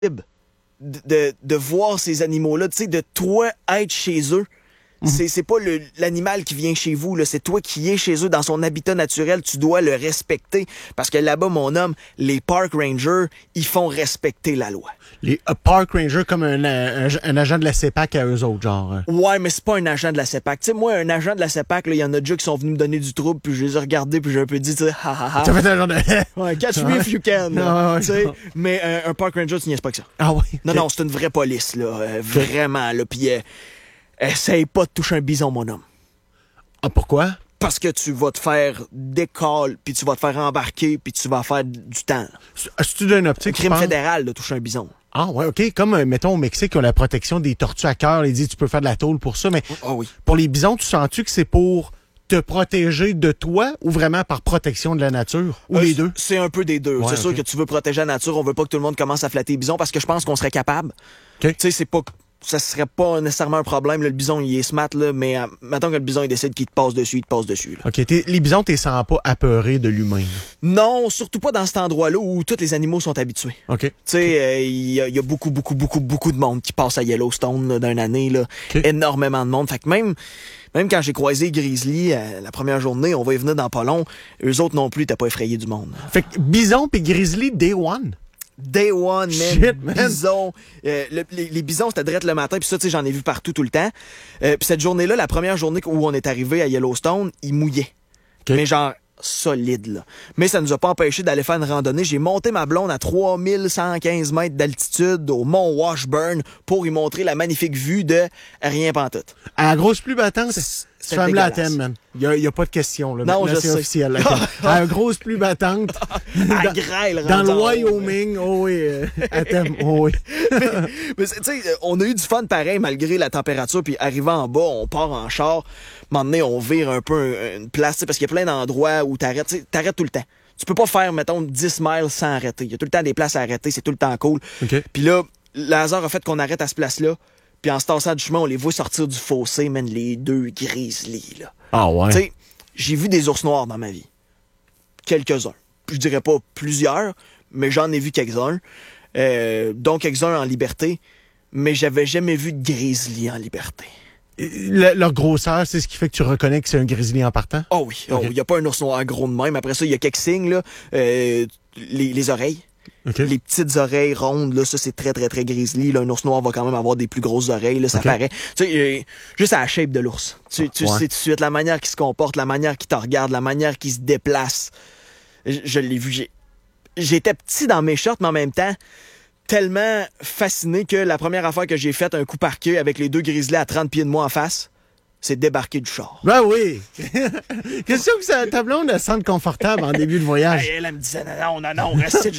de voir ces animaux-là, tu sais, de toi être chez eux. C'est pas l'animal qui vient chez vous, là, c'est toi qui es chez eux dans son habitat naturel, tu dois le respecter. Parce que là-bas, mon homme, les park rangers, ils font respecter la loi. Les park rangers comme un agent de la CEPAC à eux autres, genre. Ouais, mais c'est pas un agent de la CEPAC. Tu sais, moi, un agent de la CEPAC, il y en a déjà qui sont venus me donner du trouble, puis je les ai regardés, puis j'ai un peu dit, tu sais, ha ha ha. Ça fait un genre de... Ouais, catch me if you can. Ouais, tu sais, mais un park ranger, tu niaises pas que ça. Ah oui? Non, c'est une vraie police, là. Vraiment, là. Puis essaye pas de toucher un bison, mon homme. Ah, pourquoi? Parce que tu vas te faire décoller, puis tu vas te faire embarquer, puis tu vas faire du temps. Est-ce-tu d'une optique? C'est un crime fédéral de toucher un bison. Ah ouais, OK. Comme, mettons, au Mexique, ils ont la protection des tortues à cœur. Ils disent tu peux faire de la tôle pour ça. Mais oui. Pour les bisons, tu sens-tu que c'est pour te protéger de toi ou vraiment par protection de la nature? Ou les deux? C'est un peu des deux. Ouais, c'est sûr que tu veux protéger la nature. On veut pas que tout le monde commence à flatter les bisons parce que je pense qu'on serait capable. Okay. Tu sais, c'est pas... Ça serait pas nécessairement un problème. Là, le bison, il est smart, là, mais mettons que le bison, il décide qu'il te passe dessus, il te passe dessus. Là. OK. Les bisons, t'es sens pas apeurés de l'humain? Non, surtout pas dans cet endroit-là où tous les animaux sont habitués. OK. Tu sais, il y a beaucoup de monde qui passe à Yellowstone là, d'une année. Là. Okay. Énormément de monde. Fait que même quand j'ai croisé Grizzly la première journée, on va y venir dans pas long, eux autres non plus, t'as pas effrayé du monde. Fait que bison pis grizzly, day one? Day one, man. Shit, man. Bison. Les bisons, c'était direct le matin. Puis ça, tu sais, j'en ai vu partout tout le temps. Puis cette journée-là, la première journée où on est arrivé à Yellowstone, il mouillait. Okay. Mais genre solide, là. Mais ça nous a pas empêché d'aller faire une randonnée. J'ai monté ma blonde à 3115 mètres d'altitude au mont Washburn pour lui montrer la magnifique vue de rien pantoute. À la grosse pluie battante, cette femme-là à thème, man. Il y a pas de question, là. Non, c'est officiel. À la grosse pluie battante. À grêle, dans le Wyoming, oh oui, à thème, oh oui. Mais tu sais, on a eu du fun pareil malgré la température, puis arrivant en bas, on part en char. À un moment donné, on vire un peu une place, parce qu'il y a plein d'endroits où t'arrêtes tout le temps. Tu peux pas faire, mettons, 10 miles sans arrêter. Il y a tout le temps des places à arrêter, c'est tout le temps cool. Okay. Puis là, le hasard a fait qu'on arrête à ce place-là, puis en se tassant du chemin, on les voit sortir du fossé, man, les deux grizzlies, là. Ah ouais? Tu sais, j'ai vu des ours noirs dans ma vie. Quelques-uns. Je dirais pas plusieurs, mais j'en ai vu quelques-uns. Dont quelques-uns en liberté, mais j'avais jamais vu de grizzly en liberté. Leur grosseur, c'est ce qui fait que tu reconnais que c'est un grizzly en partant? Oh oui. Okay. Il n'y a pas un ours noir gros de même. Après ça, il y a quelques signes, là. Les oreilles. Okay. Les petites oreilles rondes, là, ça c'est très très très grizzly. Là, un ours noir va quand même avoir des plus grosses oreilles, là, ça paraît. Tu sais, juste à la shape de l'ours. Tu sais tout de suite la manière qu'il se comporte, la manière qu'il te regarde, la manière qu'il se déplace. Je l'ai vu. J'étais petit dans mes shorts, mais en même temps, tellement fasciné que la première affaire que j'ai faite, un coup par queue avec les deux grizzlies à 30 pieds de moi en face, c'est débarquer du char. Ben oui! Qu'est-ce que ta blonde elle se sente confortable en début de voyage? Elle me disait, non, reste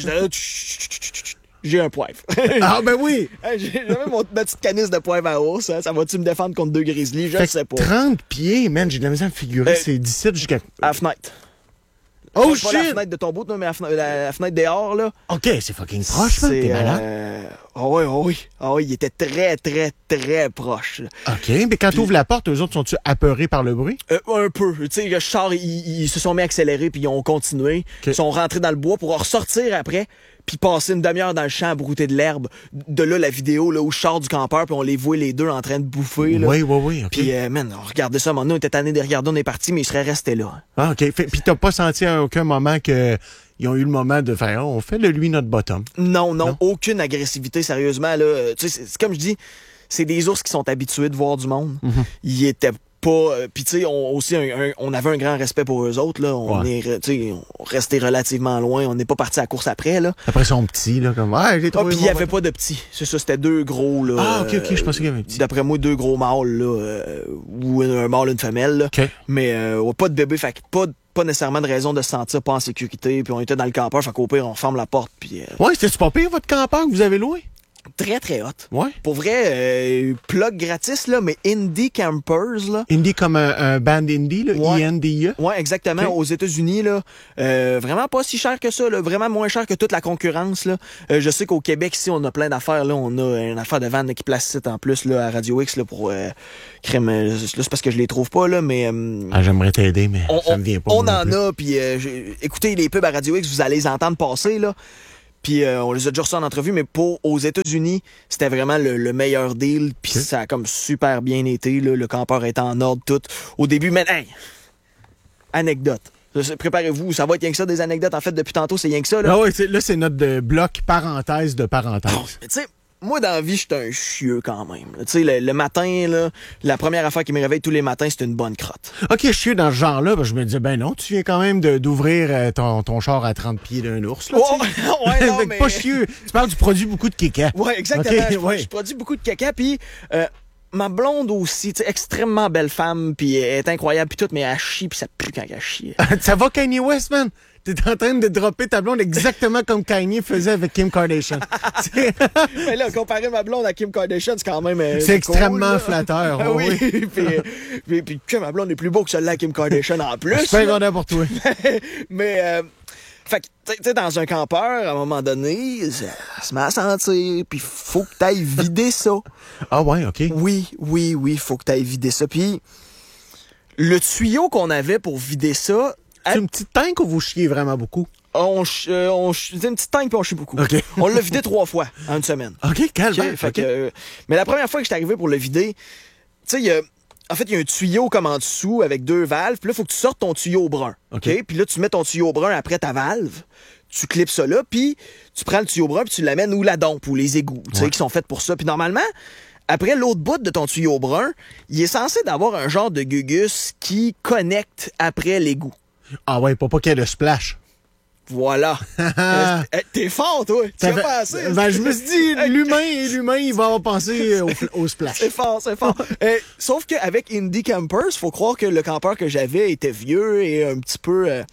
j'ai un poivre. Ah ben oui! J'avais ma petite canisse de poivre à ours. Hein. Ça va-tu me défendre contre deux grizzlies? Je ne sais pas. 30 pieds, man, j'ai de la misère à me figurer. C'est d'ici jusqu'à... À la fenêtre. Oh shit! Pas la fenêtre de ton bout, mais la fenêtre dehors, là. OK, c'est fucking proche, man. T'es malade. Oui. il était très, très, très proche. Là. OK, mais quand tu ouvres la porte, eux autres, sont-tu apeurés par le bruit? Un peu. Tu sais, le char, ils se sont mis à accélérer, puis ils ont continué. Okay. Ils sont rentrés dans le bois pour ressortir après, puis passer une demi-heure dans le champ à brouter de l'herbe. De là, la vidéo là où je sors du campeur, puis on les voit les deux en train de bouffer. Là. Oui. Okay. Puis, man, on regardait ça. On était tanné de regarder, on est parti, mais ils seraient restés là. Ah, OK. Puis t'as pas senti à aucun moment que... Ils ont eu le moment de faire, on fait de lui notre bottom. Non, aucune agressivité, sérieusement. Là. Tu sais, c'est comme je dis, c'est des ours qui sont habitués de voir du monde. Mm-hmm. Ils étaient pas... Puis tu sais, on avait un grand respect pour eux autres. Là. On restait relativement loin. On n'est pas parti à la course après. Là. Après, ils sont petits, là, comme... j'ai trouvé puis il n'y avait pas de petits. C'est ça, c'était deux gros. Là, ah, OK, je pensais qu'il y avait un petit. D'après moi, deux gros mâles, là, ou un mâle, une femelle. Là. Okay. Mais pas de bébé, fait que pas nécessairement de raison de se sentir pas en sécurité. Puis on était dans le campeur, fait qu'au pire, on ferme la porte. Puis, ouais, c'était-tu pas pire, votre campeur que vous avez loué? Très, très hot. Ouais. Pour vrai, plug gratis, là, mais Indie Campers, là. Indie comme un band indie, là, ouais. INDIE. Ouais, exactement. Okay. Aux États-Unis, là, vraiment pas si cher que ça, là, vraiment moins cher que toute la concurrence, là. Je sais qu'au Québec, ici, on a plein d'affaires, là. On a une affaire de van là, qui place site en plus, là, à Radio X, là, pour crème. Là, c'est parce que je les trouve pas, là, mais. J'aimerais t'aider, mais ça me vient pas. On en a, puis écoutez les pubs à Radio X, vous allez les entendre passer, là. Puis on les a déjà reçus en entrevue, mais aux États-Unis, c'était vraiment le meilleur deal. Puis ça a comme super bien été. Là, le campeur est en ordre, tout. Au début, mais hey, anecdote. Préparez-vous, ça va être rien que ça, des anecdotes. En fait, depuis tantôt, c'est rien que ça. Là, là c'est notre bloc parenthèse de parenthèse. Tu sais, moi, dans la vie, je suis un chieux quand même. Tu sais, le matin, là, la première affaire qui me réveille tous les matins, c'est une bonne crotte. OK, chieux dans ce genre-là, je me disais, ben non, tu viens quand même d'ouvrir ton char à 30 pieds d'un ours. Là, ouais, non, mais... Pas chieux. Tu parles du produit beaucoup de caca. Ouais, exactement. Je produis beaucoup de caca, puis... ma blonde aussi, tu sais, extrêmement belle femme, puis elle est incroyable, puis tout, mais elle chie, puis ça pue quand elle chie. Ça va, Kanye West, man? T'es en train de dropper ta blonde exactement comme Kanye faisait avec Kim Kardashian. Mais là, comparer ma blonde à Kim Kardashian, c'est quand même... c'est extrêmement flatteur. Oui, puis que ma blonde est plus beau que celle-là à Kim Kardashian en plus. Je suis pas pour toi. mais fait que, tu sais, dans un campeur, à un moment donné, ça se met à sentir, puis faut que t'ailles vider ça. Ah ouais, OK. Oui, faut que t'ailles vider ça. Puis le tuyau qu'on avait pour vider ça... C'est une petite tank ou vous chiez vraiment beaucoup? C'est une petite tank puis on chie beaucoup. Okay. On l'a vidé 3 fois en une semaine. OK, calme. Mais la première fois que j'étais arrivé pour le vider, tu sais, il y a un tuyau comme en dessous avec 2 valves. Puis là, il faut que tu sortes ton tuyau brun. OK? Puis là, tu mets ton tuyau brun après ta valve. Tu clips ça là, puis tu prends le tuyau brun puis tu l'amènes où la dompe ou les égouts, tu sais, qui sont faits pour ça. Puis normalement, après l'autre bout de ton tuyau brun, il est censé d'avoir un genre de gugus qui connecte après l'égout. Ah ouais, pas qu'il y ait de splash. Voilà. T'es fort, toi. Tu as pensé. Je me suis dit, l'humain, il va penser au splash. C'est fort. Sauf qu'avec Indie Campers, faut croire que le campeur que j'avais était vieux et un petit peu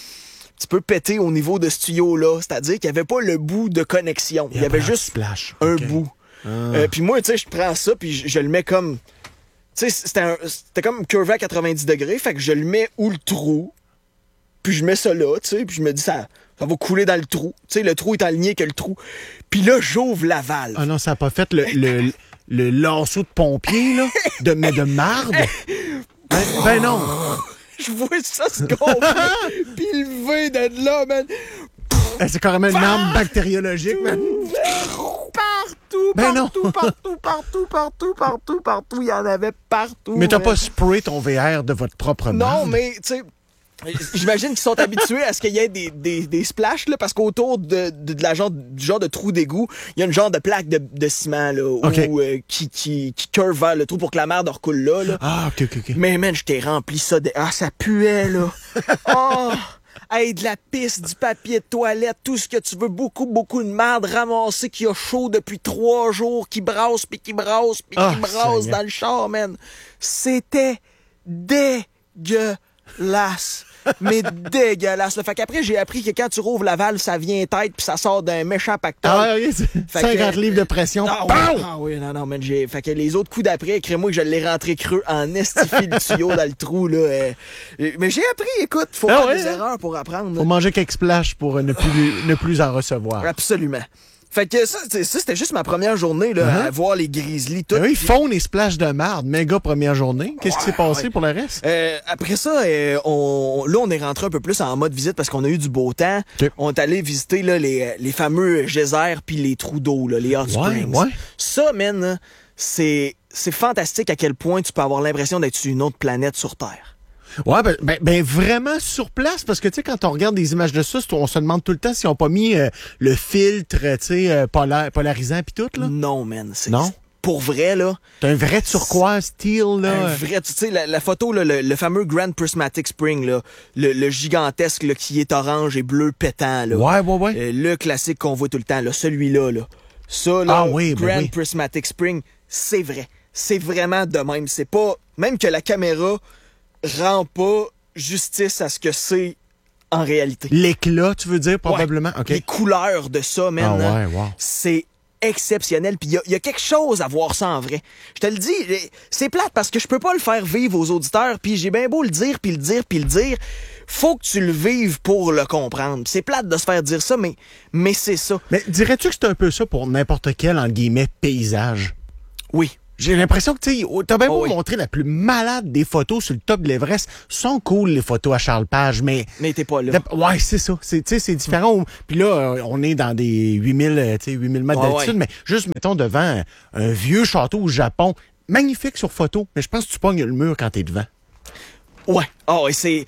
pété au niveau de ce tuyau-là. C'est-à-dire qu'il n'y avait pas le bout de connexion. Il y avait juste splash. Un bout. Puis moi, tu sais, je prends ça puis je le mets comme... Tu sais, c'était comme curvé à 90 degrés. Fait que je le mets où le trou. Puis je mets ça là, tu sais, puis je me dis, ça va couler dans le trou. Tu sais, le trou est aligné que le trou. Puis là, j'ouvre la valve. Ah non, ça n'a pas fait le lasso de pompier, là, de marde. Ben non. Je vois ça se gonfler, puis le V de là, man. C'est carrément une arme bactériologique, man. Partout. Il y en avait partout. Mais t'as pas sprayé ton VR de votre propre marde? Non, mais, tu sais... J'imagine qu'ils sont habitués à ce qu'il y ait des splashs, là, parce qu'autour du genre de trou d'égout, il y a une genre de plaque de ciment là, qui curve vers le trou pour que la merde recoule là. Ah, OK. Mais man, je t'ai rempli ça de... Ah, ça puait, là. Oh! Hey, de la pisse, du papier de toilette, tout ce que tu veux, beaucoup de merde ramassée qui a chaud depuis 3 jours, qui brasse dans le char, man. C'était dégueulasse. Mais dégueulasse. Fait qu'après, j'ai appris que quand tu rouvres la valve, ça vient tête puis ça sort d'un méchant pactole. Ah oui, 50 livres de pression. Non, man, fait que les autres coups d'après, crée-moi que je l'ai rentré creux en estifie le tuyau dans le trou, là. Mais j'ai appris, écoute, faut faire des erreurs pour apprendre. Faut manger quelques splash pour ne plus en recevoir. Absolument. Fait que ça, c'était juste ma première journée, là, à voir les grizzlies, tout. Ils font des splashs de marde. Méga première journée. Qu'est-ce qui s'est passé pour le reste? Après ça, on est rentré un peu plus en mode visite parce qu'on a eu du beau temps. Okay. On est allé visiter, là, les fameux geysers puis les trous d'eau, là, les hot springs. Ouais. Ça, man, c'est fantastique à quel point tu peux avoir l'impression d'être sur une autre planète sur Terre. Ouais, ben vraiment sur place, parce que tu sais, quand on regarde des images de ça, on se demande tout le temps s'ils n'ont pas mis le filtre, tu sais, polarisant pis tout, là. Non, man. Non? Pour vrai, là. T'as un vrai turquoise steel, là. Un vrai, tu sais, la photo, là, le fameux Grand Prismatic Spring, là, le gigantesque, là, qui est orange et bleu pétant, là. Ouais. Le classique qu'on voit tout le temps, là, celui-là, là. Ça, là, Grand Prismatic Spring, c'est vrai. C'est vraiment de même. C'est pas, même que la caméra rend pas justice à ce que c'est en réalité. L'éclat, tu veux dire, probablement? Ouais. Okay. Les couleurs de ça, man, c'est exceptionnel. Puis il y a quelque chose à voir ça en vrai. Je te le dis, c'est plate parce que je peux pas le faire vivre aux auditeurs, puis j'ai bien beau le dire. Faut que tu le vives pour le comprendre. C'est plate de se faire dire ça, mais c'est ça. Mais dirais-tu que c'est un peu ça pour n'importe quel, entre guillemets, paysage? Oui. J'ai l'impression que, tu sais, t'as bien beau oui. montrer la plus malade des photos sur le top de l'Everest. Sont cool, les photos à Charles Page, mais... Mais t'es pas là. Ouais, c'est ça. C'est différent. Puis là, on est dans des 8000 mètres d'altitude, mais juste, mettons, devant un vieux château au Japon. Magnifique sur photo, mais je pense que tu pognes le mur quand t'es devant. Ouais. Oh, et c'est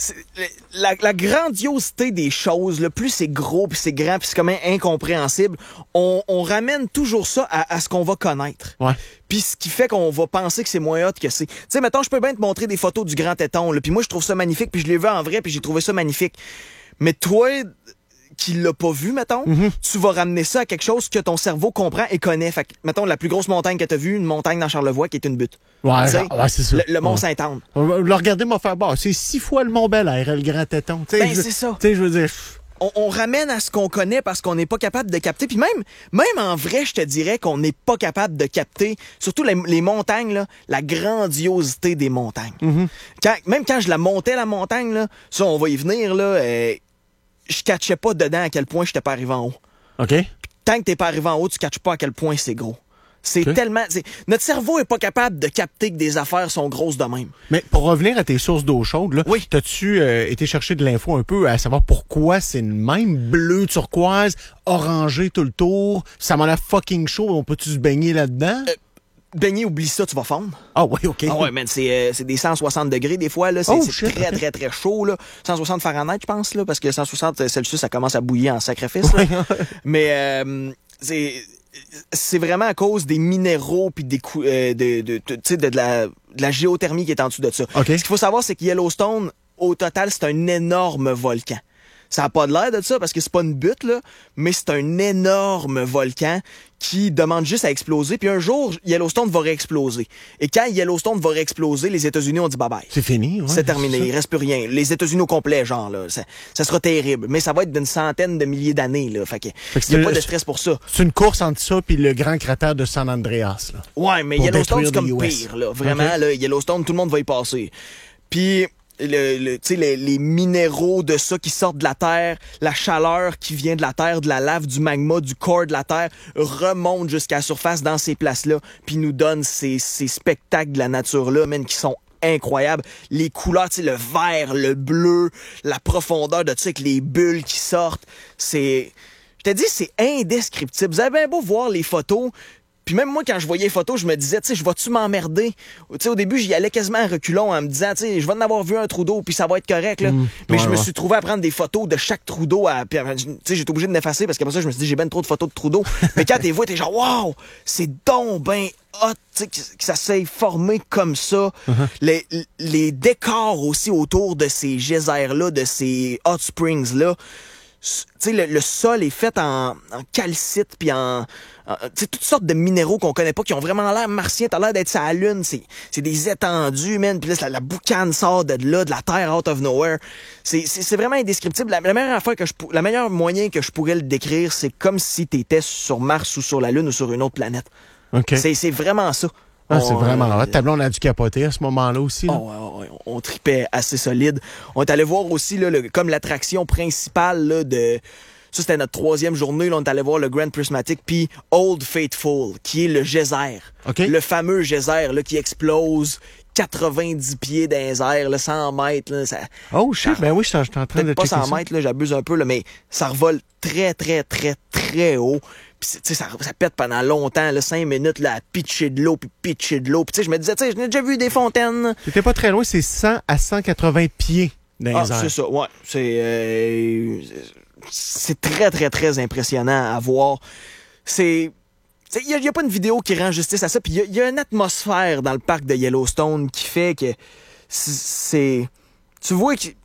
la grandiosité des choses, là, plus c'est gros, puis c'est grand, puis c'est comme incompréhensible, on ramène toujours ça à ce qu'on va connaître. Ouais. Puis ce qui fait qu'on va penser que c'est moins hot que c'est. Tu sais, mettons, je peux bien te montrer des photos du Grand Téton, là, puis moi, je trouve ça magnifique, puis je l'ai vu en vrai, puis j'ai trouvé ça magnifique. Mais toi, qui l'a pas vu, mettons, tu vas ramener ça à quelque chose que ton cerveau comprend et connaît. Fait que, mettons, la plus grosse montagne que t'as vue, une montagne dans Charlevoix qui est une butte. Ouais, c'est ça. Le Mont Saint-Anne. Le regarder m'a fait c'est 6 fois le Mont Bel-Air, le Grand Téton. Ben, c'est ça. Tu sais, je veux dire... On ramène à ce qu'on connaît parce qu'on n'est pas capable de capter. Puis même en vrai, je te dirais qu'on n'est pas capable de capter, surtout les montagnes, là, la grandiosité des montagnes. Même quand je la montais, la montagne, là, ça, on va y venir, là, je catchais pas dedans à quel point j'étais pas arrivé en haut. OK. Tant que t'es pas arrivé en haut, tu catches pas à quel point c'est gros. C'est tellement... Notre cerveau est pas capable de capter que des affaires sont grosses de même. Mais pour revenir à tes sources d'eau chaude, là, oui. T'as-tu été chercher de l'info un peu à savoir pourquoi c'est le même bleu turquoise, orangé tout le tour? Ça m'a l'air fucking chaud. On peut-tu se baigner là-dedans? Baigner, oublie ça, tu vas fondre. Ah oui, OK. Ah ouais, man, c'est des 160 degrés des fois, là. C'est très, très, très chaud, là. 160 Fahrenheit, je pense, là, parce que 160 Celsius, ça commence à bouillir en sacrifice, là. Mais c'est vraiment à cause des minéraux puis de la géothermie qui est en dessous de ça. Okay. Ce qu'il faut savoir, c'est que Yellowstone, au total, c'est un énorme volcan. Ça n'a pas de l'air de ça parce que c'est pas une butte, là, mais c'est un énorme volcan qui demande juste à exploser. Puis un jour, Yellowstone va réexploser. Et quand Yellowstone va réexploser, les États-Unis ont dit bye-bye. C'est fini, ouais. C'est terminé, il reste plus rien. Les États-Unis au complet, genre, là, ça sera terrible. Mais ça va être d'une centaine de milliers d'années, là. Fait que y a pas de stress pour ça. C'est une course entre ça puis le grand cratère de San Andreas, là. Ouais, mais Yellowstone, c'est comme pire, là. Vraiment, là, Yellowstone, tout le monde va y passer. Puis... les minéraux de ça qui sortent de la terre, la chaleur qui vient de la terre, de la lave, du magma, du corps de la terre, remonte jusqu'à la surface dans ces places-là, puis nous donne ces spectacles de la nature-là, man, qui sont incroyables. Les couleurs, tu sais, le vert, le bleu, la profondeur de ça avec les bulles qui sortent, je te dis, c'est indescriptible. Vous avez bien beau voir les photos. Puis même moi, quand je voyais les photos, je me disais, tu sais, je vais-tu m'emmerder? Tu sais, au début, j'y allais quasiment à reculons en me disant, tu sais, je vais en avoir vu un trou d'eau, puis ça va être correct, là. Mais je me suis trouvé à prendre des photos de chaque trou d'eau. Tu sais, j'étais obligé de l'effacer parce qu'après ça, je me suis dit, j'ai ben trop de photos de trous d'eau. Mais quand t'es vois, t'es genre, wow, c'est donc ben hot, tu sais, que ça s'est formé comme ça. Les décors aussi autour de ces geysers-là, de ces hot springs-là. Tu sais, le sol est fait en calcite, puis toutes sortes de minéraux qu'on connaît pas, qui ont vraiment l'air martiens. T'as l'air d'être sur la Lune. C'est des étendues, man. Puis là, la boucane sort de là, de la terre out of nowhere. C'est vraiment indescriptible. La meilleure moyen que je pourrais le décrire, c'est comme si t'étais sur Mars ou sur la Lune ou sur une autre planète. Okay. C'est vraiment ça. C'est vraiment hot. Tableau, on a dû capoter à ce moment-là aussi. Là. On tripait assez solide. On est allé voir aussi, là, comme l'attraction principale là, de... Ça, c'était notre 3e journée. Là, on est allé voir le Grand Prismatic, puis Old Faithful, qui est le geyser. Okay. Le fameux geyser là, qui explose 90 pieds dans les airs, là, 100 mètres. Là, ça, oh, shit, ben oui, je suis en train de checker pas 100 ça. mètres, là, j'abuse un peu, là, mais ça revole très, très, très, très haut. Puis, ça pète pendant longtemps, là, 5 minutes, là, à pitcher de l'eau, puis pitcher de l'eau. Puis, je me disais, je n'ai déjà vu des fontaines. T'étais pas très loin, c'est 100 à 180 pieds dans les airs. C'est ça, ouais. C'est très, très, très impressionnant à voir. Il n'y a pas une vidéo qui rend justice à ça. Puis il y a une atmosphère dans le parc de Yellowstone qui fait que c'est... Tu vois que...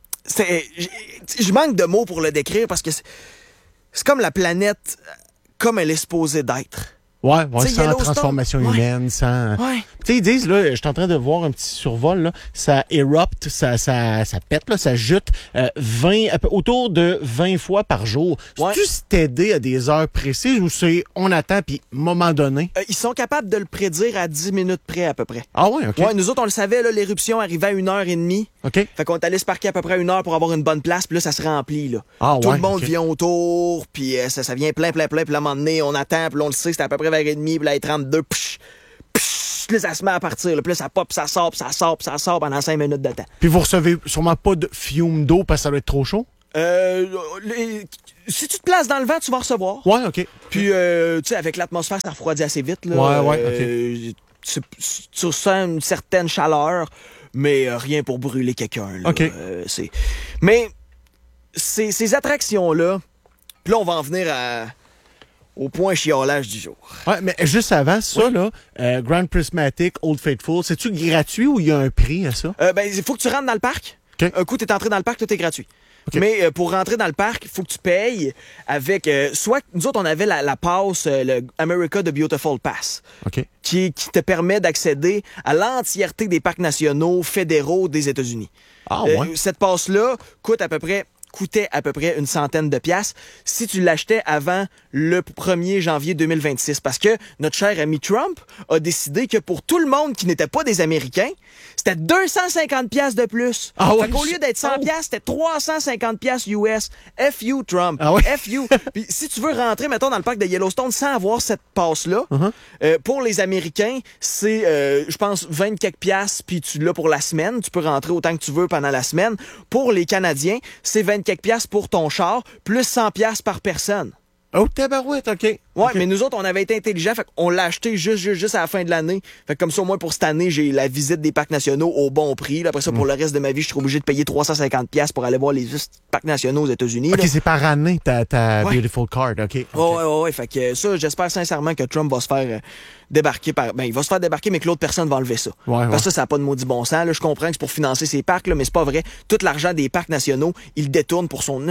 Je manque de mots pour le décrire parce que c'est comme la planète comme elle est supposée d'être. Ouais, sans transformation humaine, sans... Ouais. Tu sais, ils disent, là, je suis en train de voir un petit survol, là, ça érupte, ça pète, là, ça jute autour de 20 fois par jour. Ouais. C'est-tu s'aider à des heures précises ou c'est on attend, puis moment donné? Ils sont capables de le prédire à 10 minutes près, à peu près. Ah ouais, OK. Ouais, nous autres, on le savait, là, l'éruption arrivait à 1h30. OK. Fait qu'on est allé se parquer à peu près 1 heure pour avoir une bonne place, puis là, ça se remplit, là. Tout le monde vient autour, puis ça vient plein, puis là, à un moment donné, on attend, puis là, on le sait, c'était à peu près vers 1h30, puis là, il est 32, là, ça se met à partir. Là. Puis là, ça pop, ça sort, puis ça sort, puis ça sort pendant 5 minutes de temps. Puis vous recevez sûrement pas de fume d'eau parce que ça doit être trop chaud? Si tu te places dans le vent, tu vas recevoir. Ouais, OK. Puis, tu sais, avec l'atmosphère, ça refroidit assez vite. Là. Ouais, OK. Tu ressens une certaine chaleur, mais rien pour brûler quelqu'un. Là. OK. Mais ces attractions-là, puis là, on va en venir au point chiolage du jour. Ouais, mais juste avant ça, là, Grand Prismatic, Old Faithful, c'est-tu gratuit ou il y a un prix à ça? Il faut que tu rentres dans le parc. Okay. Un coup, tu es entré dans le parc, tout est gratuit. Okay. Mais pour rentrer dans le parc, il faut que tu payes avec... soit, nous autres, on avait la passe, le America the Beautiful Pass, okay. qui te permet d'accéder à l'entièreté des parcs nationaux fédéraux des États-Unis. Ah, ouais. Cette passe-là coûtait à peu près une centaine de piastres si tu l'achetais avant le 1er janvier 2026. Parce que notre cher ami Trump a décidé que pour tout le monde qui n'était pas des Américains, c'était 250 piastres de plus. Ah ouais, fait qu'au lieu d'être 100 piastres, c'était 350 piastres US. FU Trump. Ah ouais? FU. Puis si tu veux rentrer, mettons, dans le parc de Yellowstone sans avoir cette passe-là, pour les Américains, c'est, je pense, 20 quelques piastres, puis tu l'as pour la semaine. Tu peux rentrer autant que tu veux pendant la semaine. Pour les Canadiens, c'est 20 quelques piastres pour ton char, plus 100 piastres par personne. Oh, tabarouette, OK. Ouais, okay. mais nous autres, on avait été intelligents, fait qu'on l'a acheté juste à la fin de l'année. Fait que comme ça, au moins, pour cette année, j'ai la visite des parcs nationaux au bon prix. Là, après ça, pour le reste de ma vie, je suis obligé de payer 350 piastres pour aller voir les parcs nationaux aux États-Unis. OK, là. c'est par année, ta Beautiful Card, OK. Ouais. Fait que ça, j'espère sincèrement que Trump va se faire débarquer il va se faire débarquer, mais que l'autre personne va enlever ça. Parce que ça n'a pas de maudit bon sens. Là. Je comprends que c'est pour financer ces parcs, là, mais c'est pas vrai. Tout l'argent des parcs nationaux, il le détourne pour son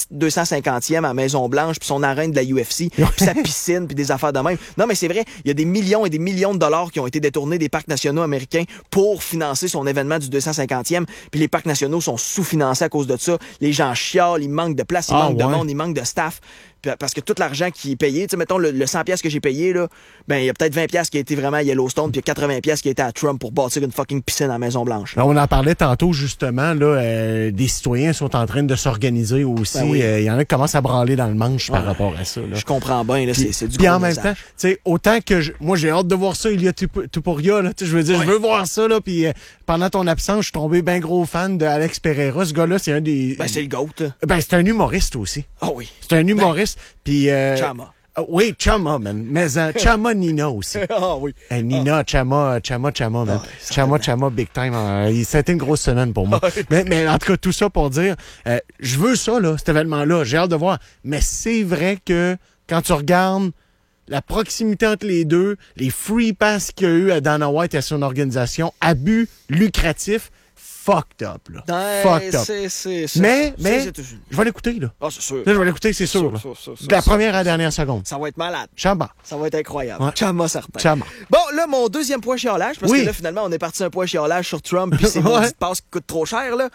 250e à Maison-Blanche, puis son arène de la UFC, puis sa piscine, puis des affaires de même. Non, mais c'est vrai, il y a des millions et des millions de dollars qui ont été détournés des parcs nationaux américains pour financer son événement du 250e, puis les parcs nationaux sont sous-financés à cause de ça. Les gens chialent, il manque de place, il manque de monde, il manque de staff. Parce que tout l'argent qui est payé, tu sais, mettons, le 100 piastres que j'ai payé, là, ben, il y a peut-être 20 piastres qui a été vraiment à Yellowstone, puis il y a 80 piastres qui a été à Trump pour bâtir une fucking piscine à Maison-Blanche. On en parlait tantôt, justement, là, des citoyens sont en train de s'organiser aussi. Ben oui. Il y en a qui commencent à branler dans le manche par rapport à ça, là. Je comprends bien, là, c'est du Puis gros en même message. temps, tu sais, autant que moi, j'ai hâte de voir ça, Ilya Tupuria, là, tu sais, je veux dire, je veux voir ça, là, puis pendant ton absence, je suis tombé bien gros fan de Alex Pereira. Ce gars-là, c'est un des... Ben, c'est le GOAT. Ben, c'est un humoriste aussi. Ah oui. C'est un humoriste, puis... Chama. Oui, Chama, man. Mais Chama Nina aussi. Ah oui. Nina, Chama, man. Chama, big time. Ça a été une grosse semaine pour moi. mais en tout cas, tout ça pour dire, je veux ça, là, cet événement-là. J'ai hâte de voir. Mais c'est vrai que quand tu regardes la proximité entre les deux, les free pass qu'il y a eu à Dana White et à son organisation, abus lucratifs, fucked up, là. Fucked up. Mais, je vais l'écouter, là. Ah, c'est sûr. Là, je vais l'écouter, c'est sûr, là. De la première à la dernière seconde. Ça va être malade. Chama. Ça va être incroyable. Ouais. Chama, certain. Chama. Bon, là, mon deuxième point chiolage, parce que là, finalement, on est parti un point chiolage sur Trump, puis c'est mon petite passe qui coûte trop cher, là.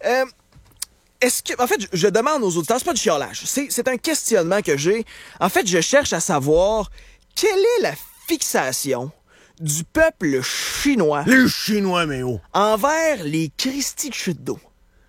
Est-ce que, en fait, je demande aux auditeurs, c'est pas du chiolage, c'est un questionnement que j'ai. En fait, je cherche à savoir quelle est la fixation du peuple chinois. Les Chinois, mais oh. Envers les Christie de chute d'eau.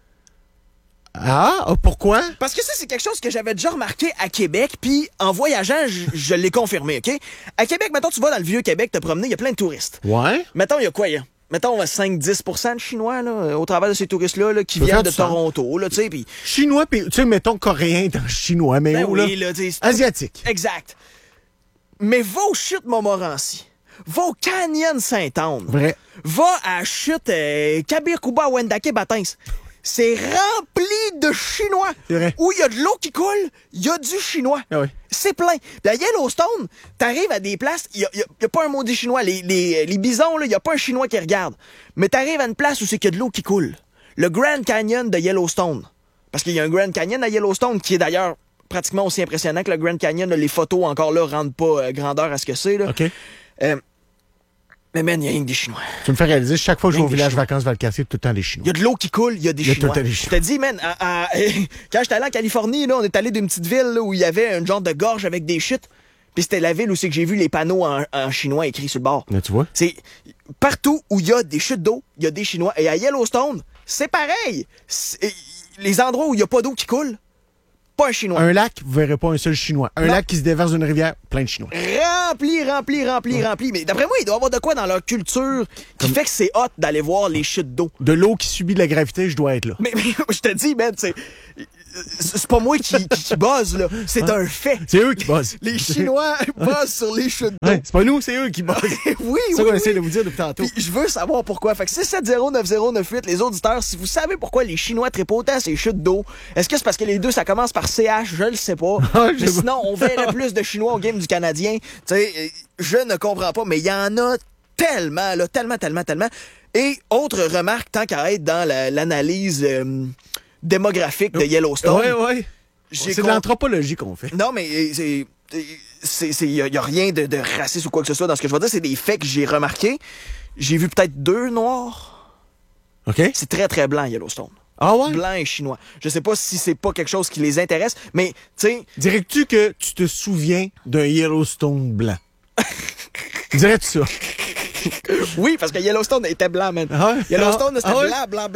Ah, pourquoi? Parce que ça, c'est quelque chose que j'avais déjà remarqué à Québec, puis en voyageant, je l'ai confirmé, OK? À Québec, mettons, tu vas dans le vieux Québec te promener, il y a plein de touristes. Ouais. Mettons, il y a quoi, mettons, 5-10% de Chinois, là, au travers de ces touristes-là, là, qui viennent de Toronto, là, tu sais, puis... Chinois, puis, tu sais, mettons, coréen dans chinois, mais ben où, oui, là? Là, asiatique. Exact. Mais va au chute Montmorency. Va au Canyon Saint-Anne. Vrai. Va à chute Kabir-Kuba Wendake Batins. C'est rempli de Chinois. C'est vrai. Où il y a de l'eau qui coule, il y a du Chinois. Ah oui. C'est plein. Puis à Yellowstone, t'arrives à des places, il y a pas un maudit Chinois. Les bisons, là, il y a pas un Chinois qui regarde. Mais t'arrives à une place où c'est qu'il y a de l'eau qui coule. Le Grand Canyon de Yellowstone. Parce qu'il y a un Grand Canyon à Yellowstone qui est d'ailleurs pratiquement aussi impressionnant que le Grand Canyon. Là, les photos, encore là, rendent pas grandeur à ce que c'est, là. OK. Mais man, il y a rien que des Chinois. Tu me fais réaliser, chaque fois que je vais au village vacances Valcartier, tout le temps des Chinois. Il y a de l'eau qui coule, il y a des Chinois. Tout le temps des Chinois. Je te dis, man, quand j'étais allé en Californie, là, on est allé d'une petite ville là, où il y avait un genre de gorge avec des chutes. Puis c'était la ville où c'est que j'ai vu les panneaux en chinois écrits sur le bord. Là, tu vois? C'est partout où il y a des chutes d'eau, il y a des Chinois. Et à Yellowstone, c'est pareil. Les endroits où il n'y a pas d'eau qui coule, pas un Chinois. Un lac, vous verrez pas un seul Chinois. Un lac qui se déverse d'une rivière, plein de Chinois. Rempli. Mais d'après moi, il doit y avoir de quoi dans leur culture qui fait que c'est hot d'aller voir les chutes d'eau. De l'eau qui subit de la gravité, je dois être là. Mais je te dis, man, c'est pas moi qui buzz, là. C'est un fait. C'est eux qui buzzent. Les Chinois buzzent sur les chutes d'eau. Ouais, c'est pas nous, c'est eux qui buzzent. Oui. C'est ça qu'on essaie de vous dire depuis tantôt. Puis je veux savoir pourquoi. Fait que 670-9098, les auditeurs, si vous savez pourquoi les Chinois trippent autant ces chutes d'eau, est-ce que c'est parce que les deux, ça commence par CH? Je le sais pas. Mais sinon, on verrait plus de Chinois au game du Canadien. Tu sais, je ne comprends pas, mais il y en a tellement, là, tellement. Et autre remarque, tant qu'à être dans l'analyse démographique de Yellowstone. Ouais. C'est de l'anthropologie qu'on fait. Non, mais il y a rien de raciste ou quoi que ce soit dans ce que je vais dire. C'est des faits que j'ai remarqués. J'ai vu peut-être 2 noirs. OK. C'est très, très blanc, Yellowstone. Ah ouais? Blanc et chinois. Je sais pas si c'est pas quelque chose qui les intéresse, mais, tu sais... Dirais-tu que tu te souviens d'un Yellowstone blanc? Dirais-tu ça? Oui, parce que Yellowstone était blanc, man. Ah ouais? Yellowstone, c'était ouais?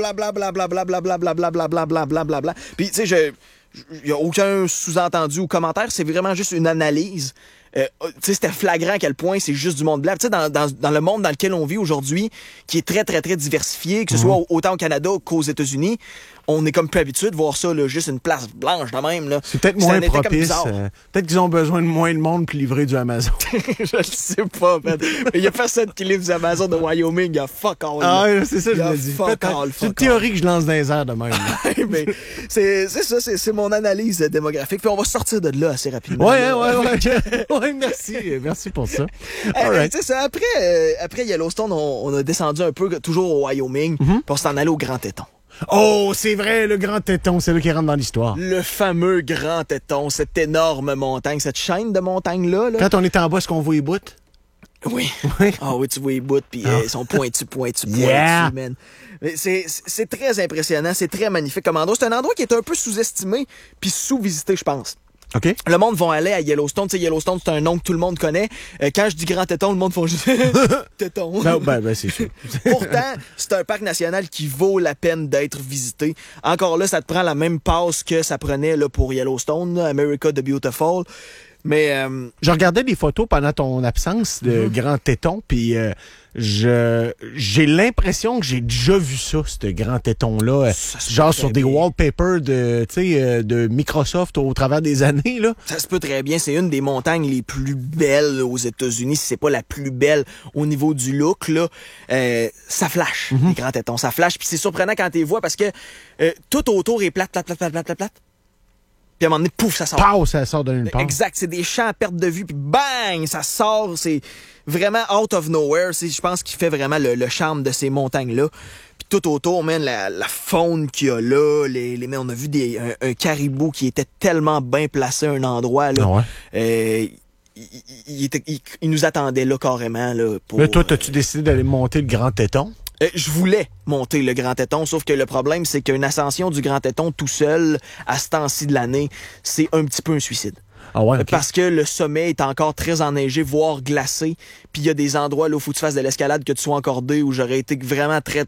blanc. Puis, tu sais, il y a aucun sous-entendu ou commentaire, c'est vraiment juste une analyse. Tu sais, c'était flagrant à quel point c'est juste du monde blanc. Tu sais, dans le monde dans lequel on vit aujourd'hui, qui est très, très, très diversifié, que ce soit autant au Canada qu'aux États-Unis, on est comme peu habitué de voir ça, là, juste une place blanche de même. Là. C'est peut-être moins propice. Peut-être qu'ils ont besoin de moins de monde pour livrer du Amazon. Je le sais pas, man. Il y a personne qui livre du Amazon de Wyoming. Il y a fuck all. Ah oui, c'est ça, je me dis. C'est une théorie que je lance dans les airs de même. Mais c'est ça, c'est mon analyse démographique. Puis on va sortir de là assez rapidement. Ouais, merci. Merci pour ça. Right. Ça, après Yellowstone, on a descendu un peu, toujours au Wyoming, pour s'en aller au Grand Teton. Oh, c'est vrai, le Grand Teton, c'est là qui rentre dans l'histoire. Le fameux Grand Teton, cette énorme montagne, cette chaîne de montagnes-là. Là. Quand on est en bas, est-ce qu'on voit les bouts? Oui. Oui. Ah oui, tu vois les bouts, puis ils sont pointus, Yeah. man. C'est très impressionnant, c'est très magnifique comme endroit. C'est un endroit qui est un peu sous-estimé, puis sous-visité, je pense. OK. Le monde va aller à Yellowstone. Tu sais, Yellowstone, c'est un nom que tout le monde connaît. Quand je dis Grand Teton, le monde font juste Teton. Ben, c'est sûr. Pourtant, c'est un parc national qui vaut la peine d'être visité. Encore là, ça te prend la même passe que ça prenait là, pour Yellowstone, là, America the Beautiful. Mais je regardais des photos pendant ton absence de Grand Téton, puis j'ai l'impression que j'ai déjà vu ça, ce Grand Téton-là, genre sur des wallpapers de Microsoft au travers des années, là. Ça se peut très bien. C'est une des montagnes les plus belles aux États-Unis, si c'est pas la plus belle au niveau du look, là. Ça flash, les Grands Tétons, ça flash. Puis c'est surprenant quand tu les vois parce que tout autour est plate. Puis à un moment donné, pouf, ça sort. Pow, ça sort d'une part. Exact, c'est des champs à perte de vue, puis bang, ça sort. C'est vraiment out of nowhere. Je pense qu'il fait vraiment le charme de ces montagnes-là. Puis tout autour, man, la faune qu'il y a là, man, on a vu un caribou qui était tellement bien placé à un endroit. Là. Ah ouais. Il nous attendait là carrément. Là, pour, mais toi, t'as-tu décidé d'aller monter le Grand Téton? Je voulais monter le Grand Téton, sauf que le problème, c'est qu'une ascension du Grand Téton tout seul, à ce temps-ci de l'année, c'est un petit peu un suicide. Ah ouais, okay. Parce que le sommet est encore très enneigé, voire glacé. Puis il y a des endroits là où faut que tu fasses de l'escalade, que tu sois encordé, où j'aurais été vraiment très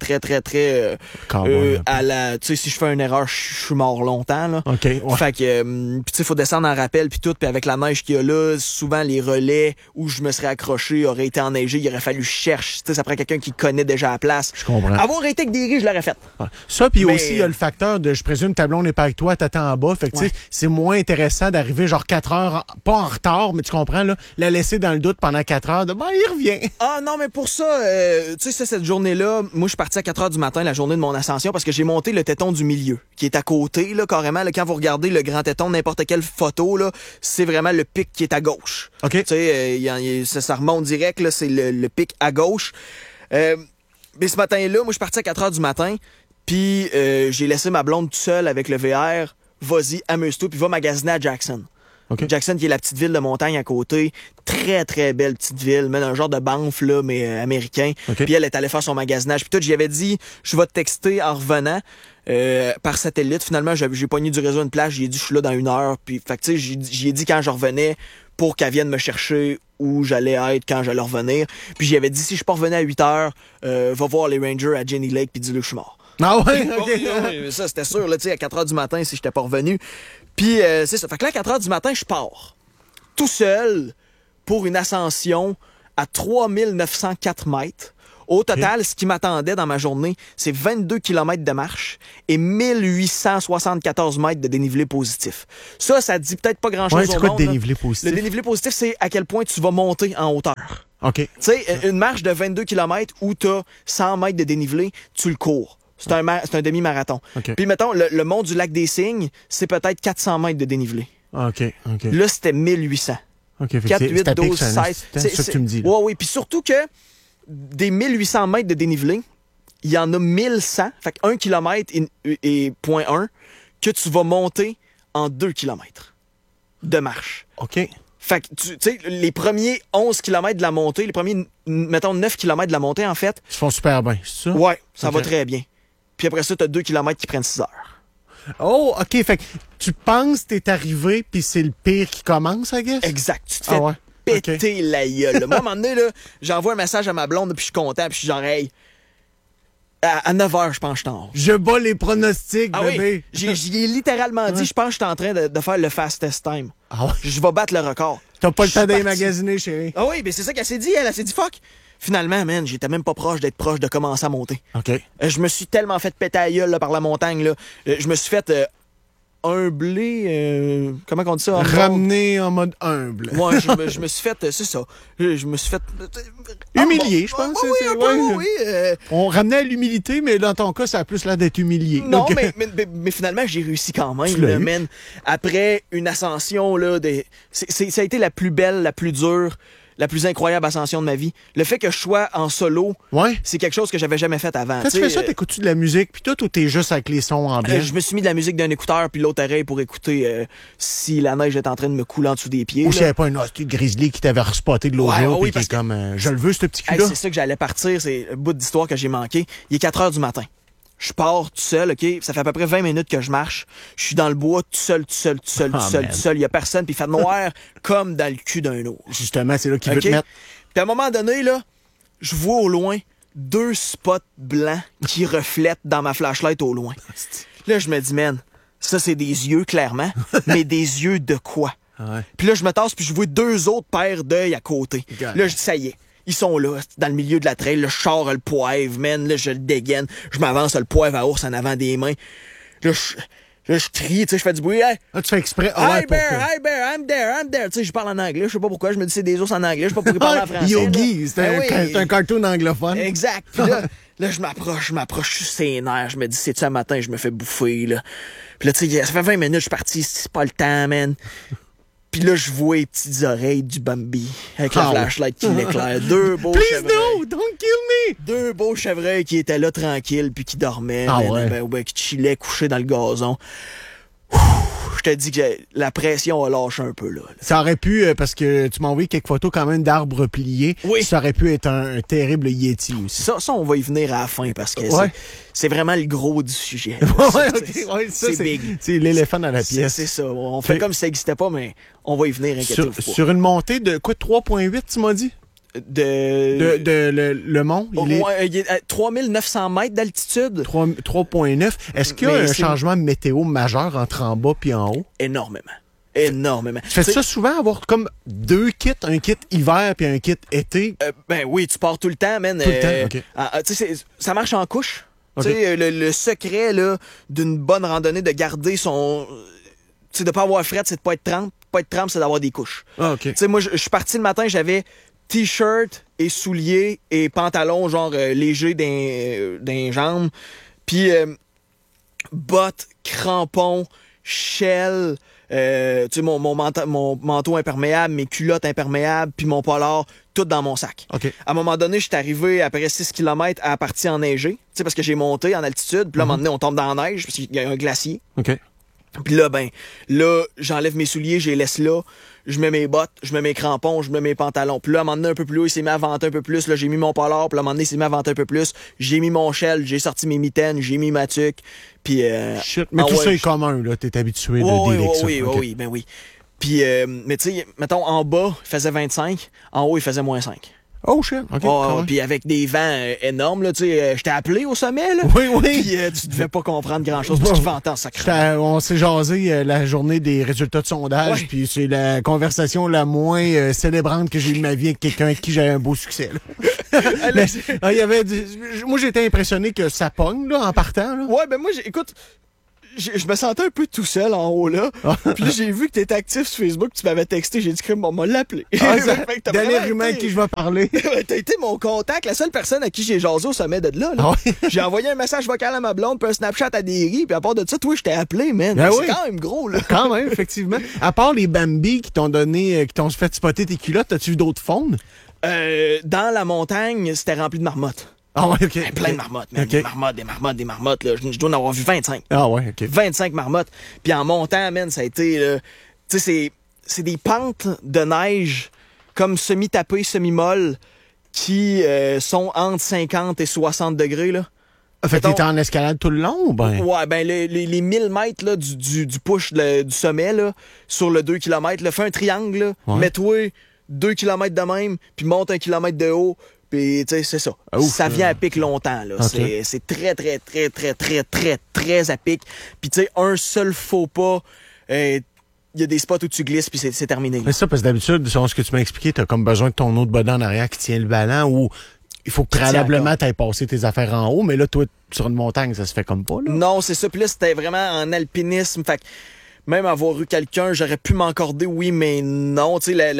à la... Tu sais, si je fais une erreur, je suis mort longtemps, là. OK, ouais. Fait que, puis tu sais, faut descendre en rappel, puis tout. Puis avec la neige qu'il y a là, souvent les relais où je me serais accroché auraient été enneigés. Il aurait fallu que je cherche. Tu sais, ça prend quelqu'un qui connaît déjà la place. Je comprends. Avoir été avec des riz, je l'aurais fait. Ouais. Ça, puis aussi, il y a le facteur de, je présume, ta blonde n'est pas avec toi, t'attends en bas. Fait que, tu sais, c'est moins intéressant d'arriver genre 4 heures, pas en retard, mais tu comprends, là, la laisser dans le doute pendant 4 heures, il revient. Ah non, mais pour ça, tu sais, cette journée-là, moi, je suis parti à 4 heures du matin, la journée de mon ascension, parce que j'ai monté le téton du milieu, qui est à côté, là, carrément. Là, quand vous regardez le Grand Téton, n'importe quelle photo, là, c'est vraiment le pic qui est à gauche. OK. Tu sais, ça remonte direct, là, c'est le pic à gauche. Mais ce matin-là, moi, je suis parti à 4 heures du matin, puis j'ai laissé ma blonde toute seule avec le VR. Vas-y, amuse-toi, puis va magasiner à Jackson. Okay. Jackson, qui est la petite ville de montagne à côté. Très, très belle petite ville. Même un genre de Banff, là, mais américain. Okay. Puis elle est allée faire son magasinage. Puis tout, j'y avais dit, je vais te texter en revenant par satellite. Finalement, j'ai pogné du réseau à une plage. J'ai dit, je suis là dans 1 heure. Puis, fait que tu sais, j'y ai dit quand je revenais pour qu'elle vienne me chercher où j'allais être quand j'allais revenir. Puis j'y avais dit, si je suis pas revenu à 8 heures, va voir les Rangers à Jenny Lake puis dis-le que je suis mort. Ah ouais? OK. Oui, ça, c'était sûr, là, tu sais, à 4 h du matin, si j'étais pas revenu. Puis, c'est ça. Fait que là, à 4 h du matin, je pars. Tout seul pour une ascension à 3904 mètres. Au total, ce qui m'attendait dans ma journée, c'est 22 km de marche et 1874 mètres de dénivelé positif. Ça dit peut-être pas grand-chose au monde. C'est quoi le dénivelé positif? Le dénivelé positif, c'est à quel point tu vas monter en hauteur. OK. Tu sais, une marche de 22 km où tu as 100 mètres de dénivelé, tu le cours. C'est un demi-marathon. Okay. Puis, mettons, le mont du lac des Cygnes, c'est peut-être 400 mètres de dénivelé. OK. Là, c'était 1800. OK. 4, 8, 12, 16. C'est ça que tu me dis. Oui. Puis surtout que des 1800 mètres de dénivelé, il y en a 1100, fait 1 km et 0.1, que tu vas monter en 2 km de marche. OK. Fait que, tu sais, les premiers 11 km de la montée, les premiers, mettons, 9 km de la montée, en fait. Ils se font super bien, c'est ça? Ouais, ça va très bien. Puis après ça, t'as 2 km qui prennent 6 heures. Oh, OK. Fait que tu penses que t'es arrivé, puis c'est le pire qui commence, I guess? Exact. Tu te fais péter la gueule. Moi, à un moment donné, là, j'envoie un message à ma blonde, puis je suis content, puis je suis genre, hey, à 9 h, je pense que je suis en haut. Je bats les pronostics, bébé. Oui. J'y ai littéralement dit, je pense que je suis en train de faire le fastest time. Ah ouais? Je vais battre le record. T'as pas le temps d'aller magasiner, chérie. Ah oui, mais c'est ça qu'elle s'est dit, elle s'est dit, fuck. Finalement, man, j'étais même pas proche d'être proche de commencer à monter. OK. Je me suis tellement fait péter la gueule là, par la montagne, là. Je me suis fait humbler, comment on dit ça? Ramener en mode humble. Ouais, je me suis fait, c'est ça. Je me suis fait... humilié, je pense. Oui. On ramenait à l'humilité, mais dans ton cas, ça a plus l'air d'être humilié. Non, donc... mais finalement, j'ai réussi quand même, là, man. Après une ascension, là, ça a été la plus belle, la plus dure, la plus incroyable ascension de ma vie. Le fait que je sois en solo, c'est quelque chose que j'avais jamais fait avant. Quand tu fais ça, t'écoutes-tu de la musique, puis toi, ou t'es juste avec les sons ambiants? Je me suis mis de la musique d'un écouteur, puis l'autre oreille pour écouter si la neige est en train de me couler en dessous des pieds. Ou s'il n'y avait pas un hostie de grizzly qui t'avait respoté de l'autre jour, puis qui est comme, je le veux, ce petit cul-là. C'est ça que j'allais partir, c'est le bout d'histoire que j'ai manqué. Il est 4 h du matin. Je pars tout seul, OK? Ça fait à peu près 20 minutes que je marche. Je suis dans le bois tout seul. Il y a personne, puis il fait noir comme dans le cul d'un ours. Justement, c'est là qu'il veut te mettre. Puis à un moment donné, là, je vois au loin 2 spots blancs qui reflètent dans ma flashlight au loin. Là, je me dis, man, ça, c'est des yeux, clairement, mais des yeux de quoi? Ouais. Puis là, je me tasse, puis je vois 2 autres paires d'œils à côté. Là, je dis, ça y est. Ils sont là, dans le milieu de la trail. Là, je sors le poivre, man. Là, je le dégaine. Je m'avance le poivre à ours en avant des mains. Là, je crie, tu sais, je fais du bruit. Hey, tu fais exprès. Hi bear, I'm there. Tu sais, je parle en anglais. Je sais pas pourquoi. Je me dis c'est des ours en anglais. Je sais pas pourquoi ils parlent en français. Yogi, c'est un cartoon anglophone. Exact. Puis là, je m'approche, je suis sénère. Je me dis, c'est-tu un matin, je me fais bouffer, là. Puis là, tu sais, ça fait 20 minutes, je suis parti. C'est pas le temps, man. Puis là, je vois les petites oreilles du Bambi avec la flashlight qui l'éclaire. 2 beaux chevreuils. Please no, don't kill me! 2 beaux chevreuils qui étaient là tranquilles puis qui dormaient. Qui chillaient couchés dans le gazon. Je te dis que la pression a lâché un peu, là. Ça aurait pu, parce que tu m'as envoyé quelques photos quand même d'arbres pliés. Oui. Ça aurait pu être un terrible Yeti aussi. Ça, on va y venir à la fin parce que c'est vraiment le gros du sujet. C'est big. C'est l'éléphant dans la pièce. C'est ça. On fait comme si ça n'existait pas, mais on va y venir, inquiétez-vous pas. Sur une montée de quoi, 3,8, tu m'as dit? Le mont, il est à 3900 mètres d'altitude. 3,9. Est-ce qu'il y a un changement météo majeur entre en bas puis en haut? Énormément. Tu fais ça souvent, avoir comme 2 kits, un kit hiver puis un kit été? Ben oui, tu pars tout le temps, man. Tout le temps, OK. Ça marche en couche. Okay. Le secret là d'une bonne randonnée, de garder son... Tu sais, de pas avoir fret, c'est de pas être trempe. Pas être trempe, c'est d'avoir des couches. Ah, OK. Tu sais, moi, je suis parti le matin, j'avais t-shirt et souliers et pantalon genre léger d'un jambes. Puis bottes, crampons, shell, tu sais, mon manteau imperméable, mes culottes imperméables, puis mon polar, tout dans mon sac. Okay. À un moment donné, je suis arrivé après 6 km à la partie enneigée, tu sais, parce que j'ai monté en altitude, puis là, à un moment donné, on tombe dans la neige, parce qu'il y a un glacier. OK. Puis là, j'enlève mes souliers, je les laisse là. Je mets mes bottes, je mets mes crampons, je mets mes pantalons. Puis là, à un moment donné, un peu plus haut, il s'est mis à venter un peu plus. Là, j'ai mis mon polar. Puis là, à un moment donné, il s'est mis à venter un peu plus. J'ai mis mon shell, j'ai sorti mes mitaines, j'ai mis ma tuque. Puis... Shit. Mais tout ça est commun, là. T'es habitué de dealer avec ça. Oui, ben oui. Puis, mais tu sais, mettons, en bas, il faisait 25. En haut, il faisait -5. Oh, shit. OK. Puis avec des vents énormes, là, tu sais, je t'ai appelé au sommet, là. Oui. Puis tu devais pas comprendre grand-chose parce qu'il ventait en sacré. On s'est jasé la journée des résultats de sondage, puis c'est la conversation la moins célébrante que j'ai eue de ma vie avec quelqu'un avec qui j'ai un beau succès, là. Moi, j'ai été impressionné que ça pogne, là, en partant, là. Ouais, ben moi, écoute... Je me sentais un peu tout seul en haut, là. Puis là, j'ai vu que t'étais actif sur Facebook, tu m'avais texté, j'ai dit que on m'a l'appelé. Dernier humain à qui je vais parler. T'as été mon contact, la seule personne à qui j'ai jasé au sommet de là. J'ai envoyé un message vocal à ma blonde, puis un Snapchat à Derry, puis à part de ça, toi, je t'ai appelé, man. C'est quand même gros, là. Quand même, effectivement. À part les Bambi qui t'ont donné, qui t'ont fait spotter tes culottes, as-tu vu d'autres faunes? Dans la montagne, c'était rempli de marmottes. Ah ouais, OK. Plein de marmottes, man. Des marmottes, là. Je dois en avoir vu 25. Ah ouais, OK. 25 marmottes. Puis en montant, man, ça a été... tu sais, c'est des pentes de neige comme semi-tapées, semi-molles qui sont entre 50 et 60 degrés, là. Fait que t'étais en escalade tout le long ou ben? Ouais, ben les 1000 mètres là, du push du sommet, là, sur le 2 km, là, fais un triangle, là, mets-toi 2 km de même, puis monte 1 kilomètre de haut. Puis, tu sais, c'est ça. Ça vient à pic longtemps, là. Okay. C'est très, très, très, très, très, très, très à pic. Puis, tu sais, un seul faux pas, il y a des spots où tu glisses, puis c'est terminé. C'est ça, parce que d'habitude, selon ce que tu m'as expliqué, t'as comme besoin de ton autre body en arrière qui tient le ballon ou il faut que préalablement t'ailles passer tes affaires en haut, mais là, toi, sur une montagne, ça se fait comme pas, là. Non, c'est ça. Puis là, c'était vraiment en alpinisme. Fait que même avoir eu quelqu'un, j'aurais pu m'encorder, oui, mais non. Tu sais,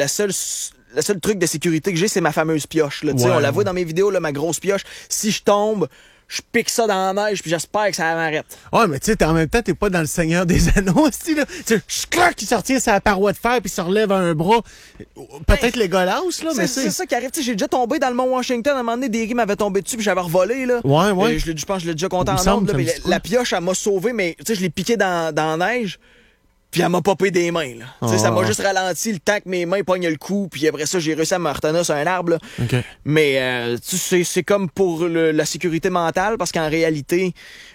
le seul truc de sécurité que j'ai, c'est ma fameuse pioche. Là. On la voit dans mes vidéos, là, ma grosse pioche. Si je tombe, je pique ça dans la neige, puis j'espère que ça m'arrête. Ouais, mais tu sais, en même temps, t'es pas dans le Seigneur des Anneaux, aussi, là. Je claque, il sortit sa paroi de fer, puis il se relève à un bras. Peut-être les Légolas, là, mais c'est ça qui arrive. J'ai déjà tombé dans le Mont Washington. À un moment donné, Derry m'avait tombé dessus, puis j'avais revolé, là. Ouais. Je pense que je l'ai déjà compté en ondes, là. Mais la pioche, elle m'a sauvé, mais tu sais, je l'ai piqué dans la neige. Puis elle m'a popé des mains, là. Ça m'a juste ralenti le temps que mes mains pognent le coup. Puis après ça, j'ai réussi à me retenir sur un arbre, là. Okay. Mais c'est comme pour la sécurité mentale, parce qu'en réalité,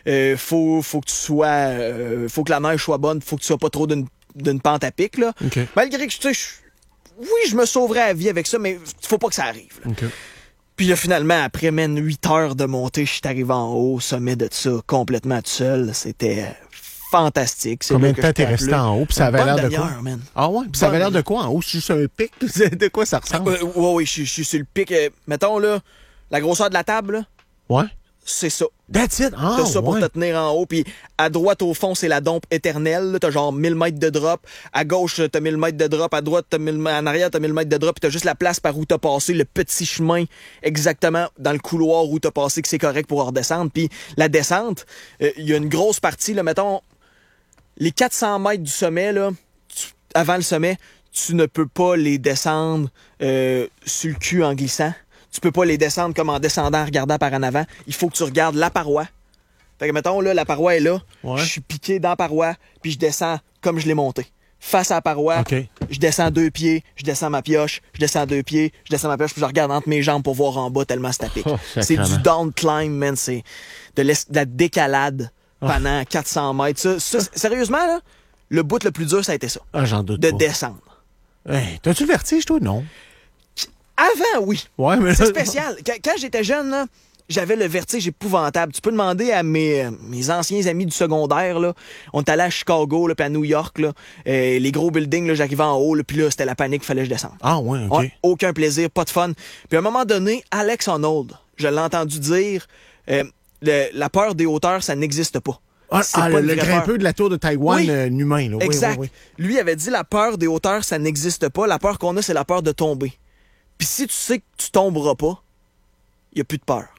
faut que tu sois... faut que la neige soit bonne, faut que tu sois pas trop d'une pente à pic, là. Okay. Malgré que, tu sais, oui, je me sauverais la vie avec ça, mais faut pas que ça arrive, là. Okay. Puis là, finalement, après même 8 heures de montée, je suis arrivé en haut, au sommet de ça, complètement tout seul. C'était... fantastique. Combien de temps t'es resté en haut? Puis ça avait l'air de quoi? Man. Ah ouais? Puis ça avait l'air de quoi en haut? C'est juste un pic? De quoi ça ressemble? Oui, je suis sur le pic. Mettons, là, la grosseur de la table, là. Ouais. C'est ça. That's it? Ah, t'as ça pour te tenir en haut. Puis à droite, au fond, c'est la dompe éternelle. Là. T'as genre 1000 mètres de drop. À gauche, t'as 1000 mètres de drop. À droite, en arrière, t'as 1000 mètres de drop. Puis t'as juste la place par où t'as passé, le petit chemin exactement dans le couloir où t'as passé, que c'est correct pour redescendre. Puis la descente, il y a une grosse partie, là, mettons... Les 400 mètres du sommet, là, avant le sommet, tu ne peux pas les descendre sur le cul en glissant. Tu peux pas les descendre comme en descendant en regardant par en avant. Il faut que tu regardes la paroi. Fait que, mettons, là, la paroi est là. Ouais. Je suis piqué dans la paroi, puis je descends comme je l'ai monté. Face à la paroi, je descends 2 pieds, je descends ma pioche, je descends 2 pieds, je descends ma pioche, puis je regarde entre mes jambes pour voir en bas tellement c'est à pic. C'est du down climb, man. C'est de la décalade. Pendant 400 mètres. Ça, sérieusement, là, le bout le plus dur, ça a été ça. Ah, j'en doute de pas. Descendre. Hey, t'as-tu le vertige, toi? Non. Avant, oui. Ouais, mais c'est spécial. Quand j'étais jeune, là, j'avais le vertige épouvantable. Tu peux demander à mes anciens amis du secondaire, là. On est allé à Chicago, là, puis à New York, là. Les gros buildings, là, j'arrivais en haut, là, puis là, c'était la panique, fallait que je descende. Ah, ouais, OK. Ouais, aucun plaisir, pas de fun. Puis à un moment donné, Alex Honnold, je l'ai entendu dire... la peur des hauteurs, ça n'existe pas. Le grimpeux de la tour de Taïwan humain. Là. Exact. Oui. Lui avait dit la peur des hauteurs, ça n'existe pas. La peur qu'on a, c'est la peur de tomber. Puis si tu sais que tu tomberas pas, il n'y a plus de peur.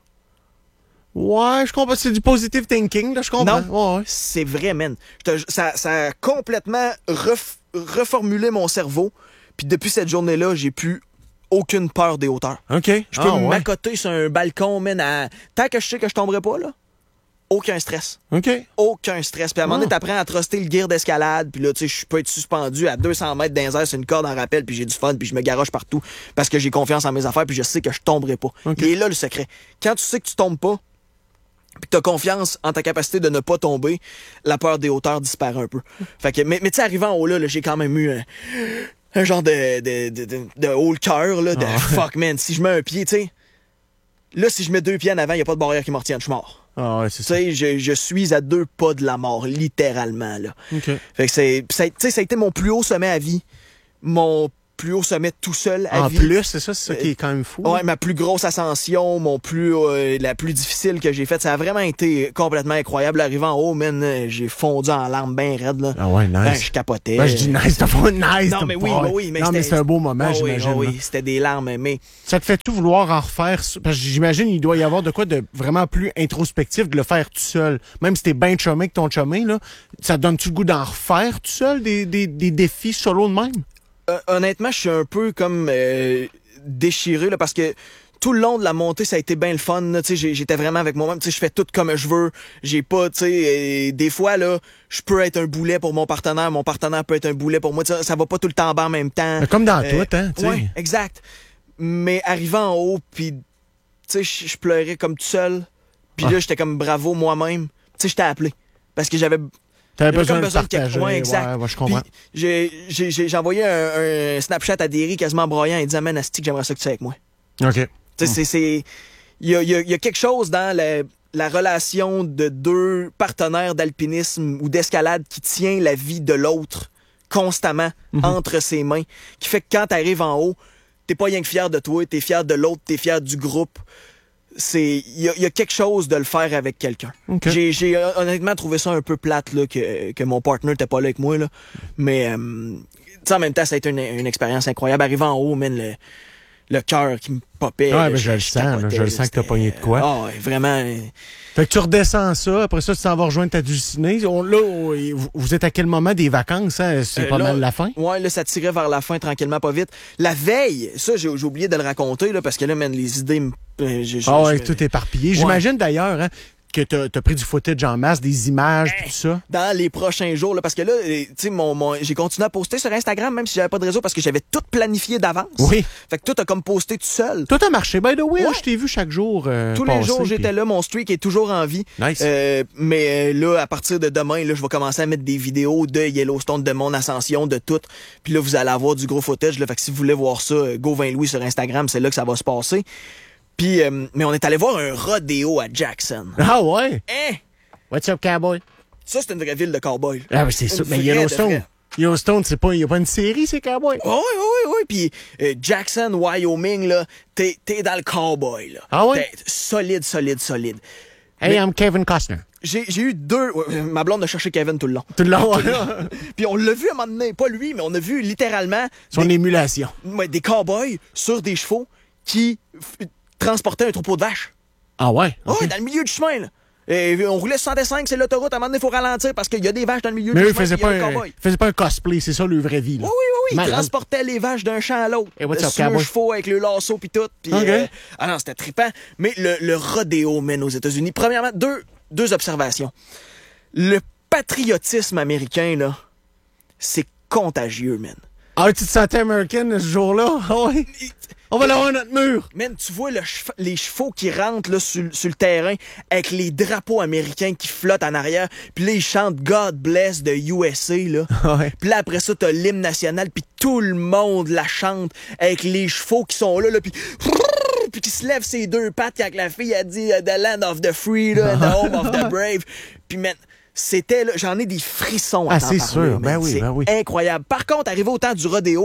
Ouais, je comprends. C'est du positive thinking, là, je comprends. Non, ouais. C'est vrai, man. Ça a complètement reformulé mon cerveau. Puis depuis cette journée-là, j'ai plus aucune peur des hauteurs. OK. Je peux m'accoter sur un balcon, man, tant que je sais que je tomberai pas, là, aucun stress. OK. Aucun stress. Puis à un moment donné, t'apprends à truster le gear d'escalade, puis là, tu sais, je peux être suspendu à 200 mètres dans les airs sur une corde en rappel, puis j'ai du fun, puis je me garoche partout, parce que j'ai confiance en mes affaires, puis je sais que je tomberai pas. Il est là, le secret. Quand tu sais que tu tombes pas, puis que t'as confiance en ta capacité de ne pas tomber, la peur des hauteurs disparaît un peu. Fait que, mais tu sais, arrivant en haut là, j'ai quand même eu un genre de haut le cœur, là, de fuck, man. Si je mets un pied, tu sais, là, si je mets 2 pieds en avant, il n'y a pas de barrière qui me retienne, je suis mort. Ah ouais, c'est ça. Tu sais, je suis à 2 pas de la mort, littéralement, là. OK. Fait que ça a été mon plus haut sommet à vie. Mon plus haut sommet tout seul à vie. En plus, c'est ça qui est quand même fou. Ouais, ma plus grosse ascension, la plus difficile que j'ai faite, ça a vraiment été complètement incroyable. Arrivant en haut, man, j'ai fondu en larmes bien raide, là. Ah ouais, nice. Ben, je capotais. Ben, je dis nice, t'as pas nice. Non, mais oui, mais non, mais c'est un beau moment, j'imagine. Oui, c'était des larmes, mais... Ça te fait tout vouloir en refaire? Parce que j'imagine il doit y avoir de quoi de vraiment plus introspectif de le faire tout seul. Même si t'es bien chumé que ton chumé, là, ça te donne-tu le goût d'en refaire tout seul, des défis solo de même? Honnêtement, je suis un peu comme déchiré là, parce que tout le long de la montée, ça a été bien le fun. J'étais vraiment avec moi-même. Je fais tout comme je veux. J'ai pas, des fois, là, je peux être un boulet pour mon partenaire peut être un boulet pour moi. Ça va pas tout le temps en bas en même temps. Mais comme dans tout, hein? Oui, exact. Mais arrivant en haut, puis je pleurais comme tout seul. Puis là, j'étais comme bravo moi-même. Je t'ai appelé. Parce que j'avais... T'avais besoin de partager. Ouais, exact. Ouais, je comprends. Puis j'ai envoyé un Snapchat à Derry quasiment broyant et disant, man, asti, j'aimerais ça que tu sois avec moi. OK. Il y a quelque chose dans la relation de 2 partenaires d'alpinisme ou d'escalade qui tient la vie de l'autre constamment entre ses mains, qui fait que quand t'arrives en haut, t'es pas rien que fier de toi, t'es fier de l'autre, t'es fier du groupe. Il y a quelque chose de le faire avec quelqu'un. Okay. J'ai honnêtement trouvé ça un peu plate là, que mon partner n'était pas là avec moi. Là. Mais en même temps, ça a été une expérience incroyable. Arrivant en haut, man, le cœur qui me popait. Ouais, mais je le sens. Je le sens que t'as pogné de quoi. Ah, vraiment. Fait que tu redescends ça, après ça, tu t'en vas rejoindre ta dulcinée. Vous êtes à quel moment des vacances? Hein? C'est pas mal la fin? Ouais, là, ça tirait vers la fin, tranquillement, pas vite. La veille, ça, j'ai oublié de le raconter, là, parce que là, man, les idées tout éparpillé. J'imagine d'ailleurs, hein, que t'as pris du footage en masse, des images, tout ça. Dans les prochains jours, là, parce que là, tu sais, j'ai continué à poster sur Instagram, même si j'avais pas de réseau, parce que j'avais tout planifié d'avance. Oui. Fait que tout a comme posté tout seul. Tout a marché. By the way, je t'ai vu chaque jour. Tous les jours, j'étais là, mon streak est toujours en vie. Nice. Mais là, à partir de demain, là, je vais commencer à mettre des vidéos de Yellowstone, de mon ascension, de tout. Puis là, vous allez avoir du gros footage. Là, fait que si vous voulez voir ça, Go 20 Louis sur Instagram, c'est là que ça va se passer. Puis, mais on est allé voir un rodéo à Jackson. Ah ouais? Hein? What's up, cowboy? Ça, c'est une vraie ville de cowboy. Ah oui, c'est ça. Mais Yellowstone, il n'y a pas une série, c'est cowboy? Oui. Puis Jackson, Wyoming, là, t'es dans le cowboy, là. Ah ouais? T'es solide. Hey, I'm Kevin Costner. J'ai eu 2... ma blonde a cherché Kevin tout le long. Tout le long, Puis on l'a vu à un moment donné, pas lui, mais on a vu littéralement... Son émulation. Des cowboys sur des chevaux qui... transporter un troupeau de vaches. Ah ouais? Okay. Ouais, dans le milieu du chemin, là. Et on roulait 65, c'est l'autoroute. À un moment donné, il faut ralentir parce qu'il y a des vaches dans le milieu du chemin. Mais eux, ils faisaient pas un cosplay, c'est ça, leur vraie vie. Là. Oui. Ils transportaient les vaches d'un champ à l'autre. Et what's up, sur le chevaux avec le lasso puis tout. Pis, okay. Non, c'était trippant. Mais le rodéo, man, aux États-Unis. Premièrement, deux observations. Le patriotisme américain, là, c'est contagieux, man. Ah, tu te sentais américaine ce jour-là? Ah ouais? On va l'avoir notre mur. Man, tu vois les chevaux qui rentrent là, sur le terrain avec les drapeaux américains qui flottent en arrière. Puis là, ils chantent God Bless de USA. Là. Ouais. Puis là, après ça, t'as l'hymne national. Puis tout le monde la chante avec les chevaux qui sont là. Puis qui se lèvent ses 2 pattes quand la fille a dit The Land of the Free, là, The Home of the Brave. Puis man, c'était là, j'en ai des frissons à t'en parler. C'est sûr. Ben oui. Incroyable. Par contre, arrivé au temps du rodéo,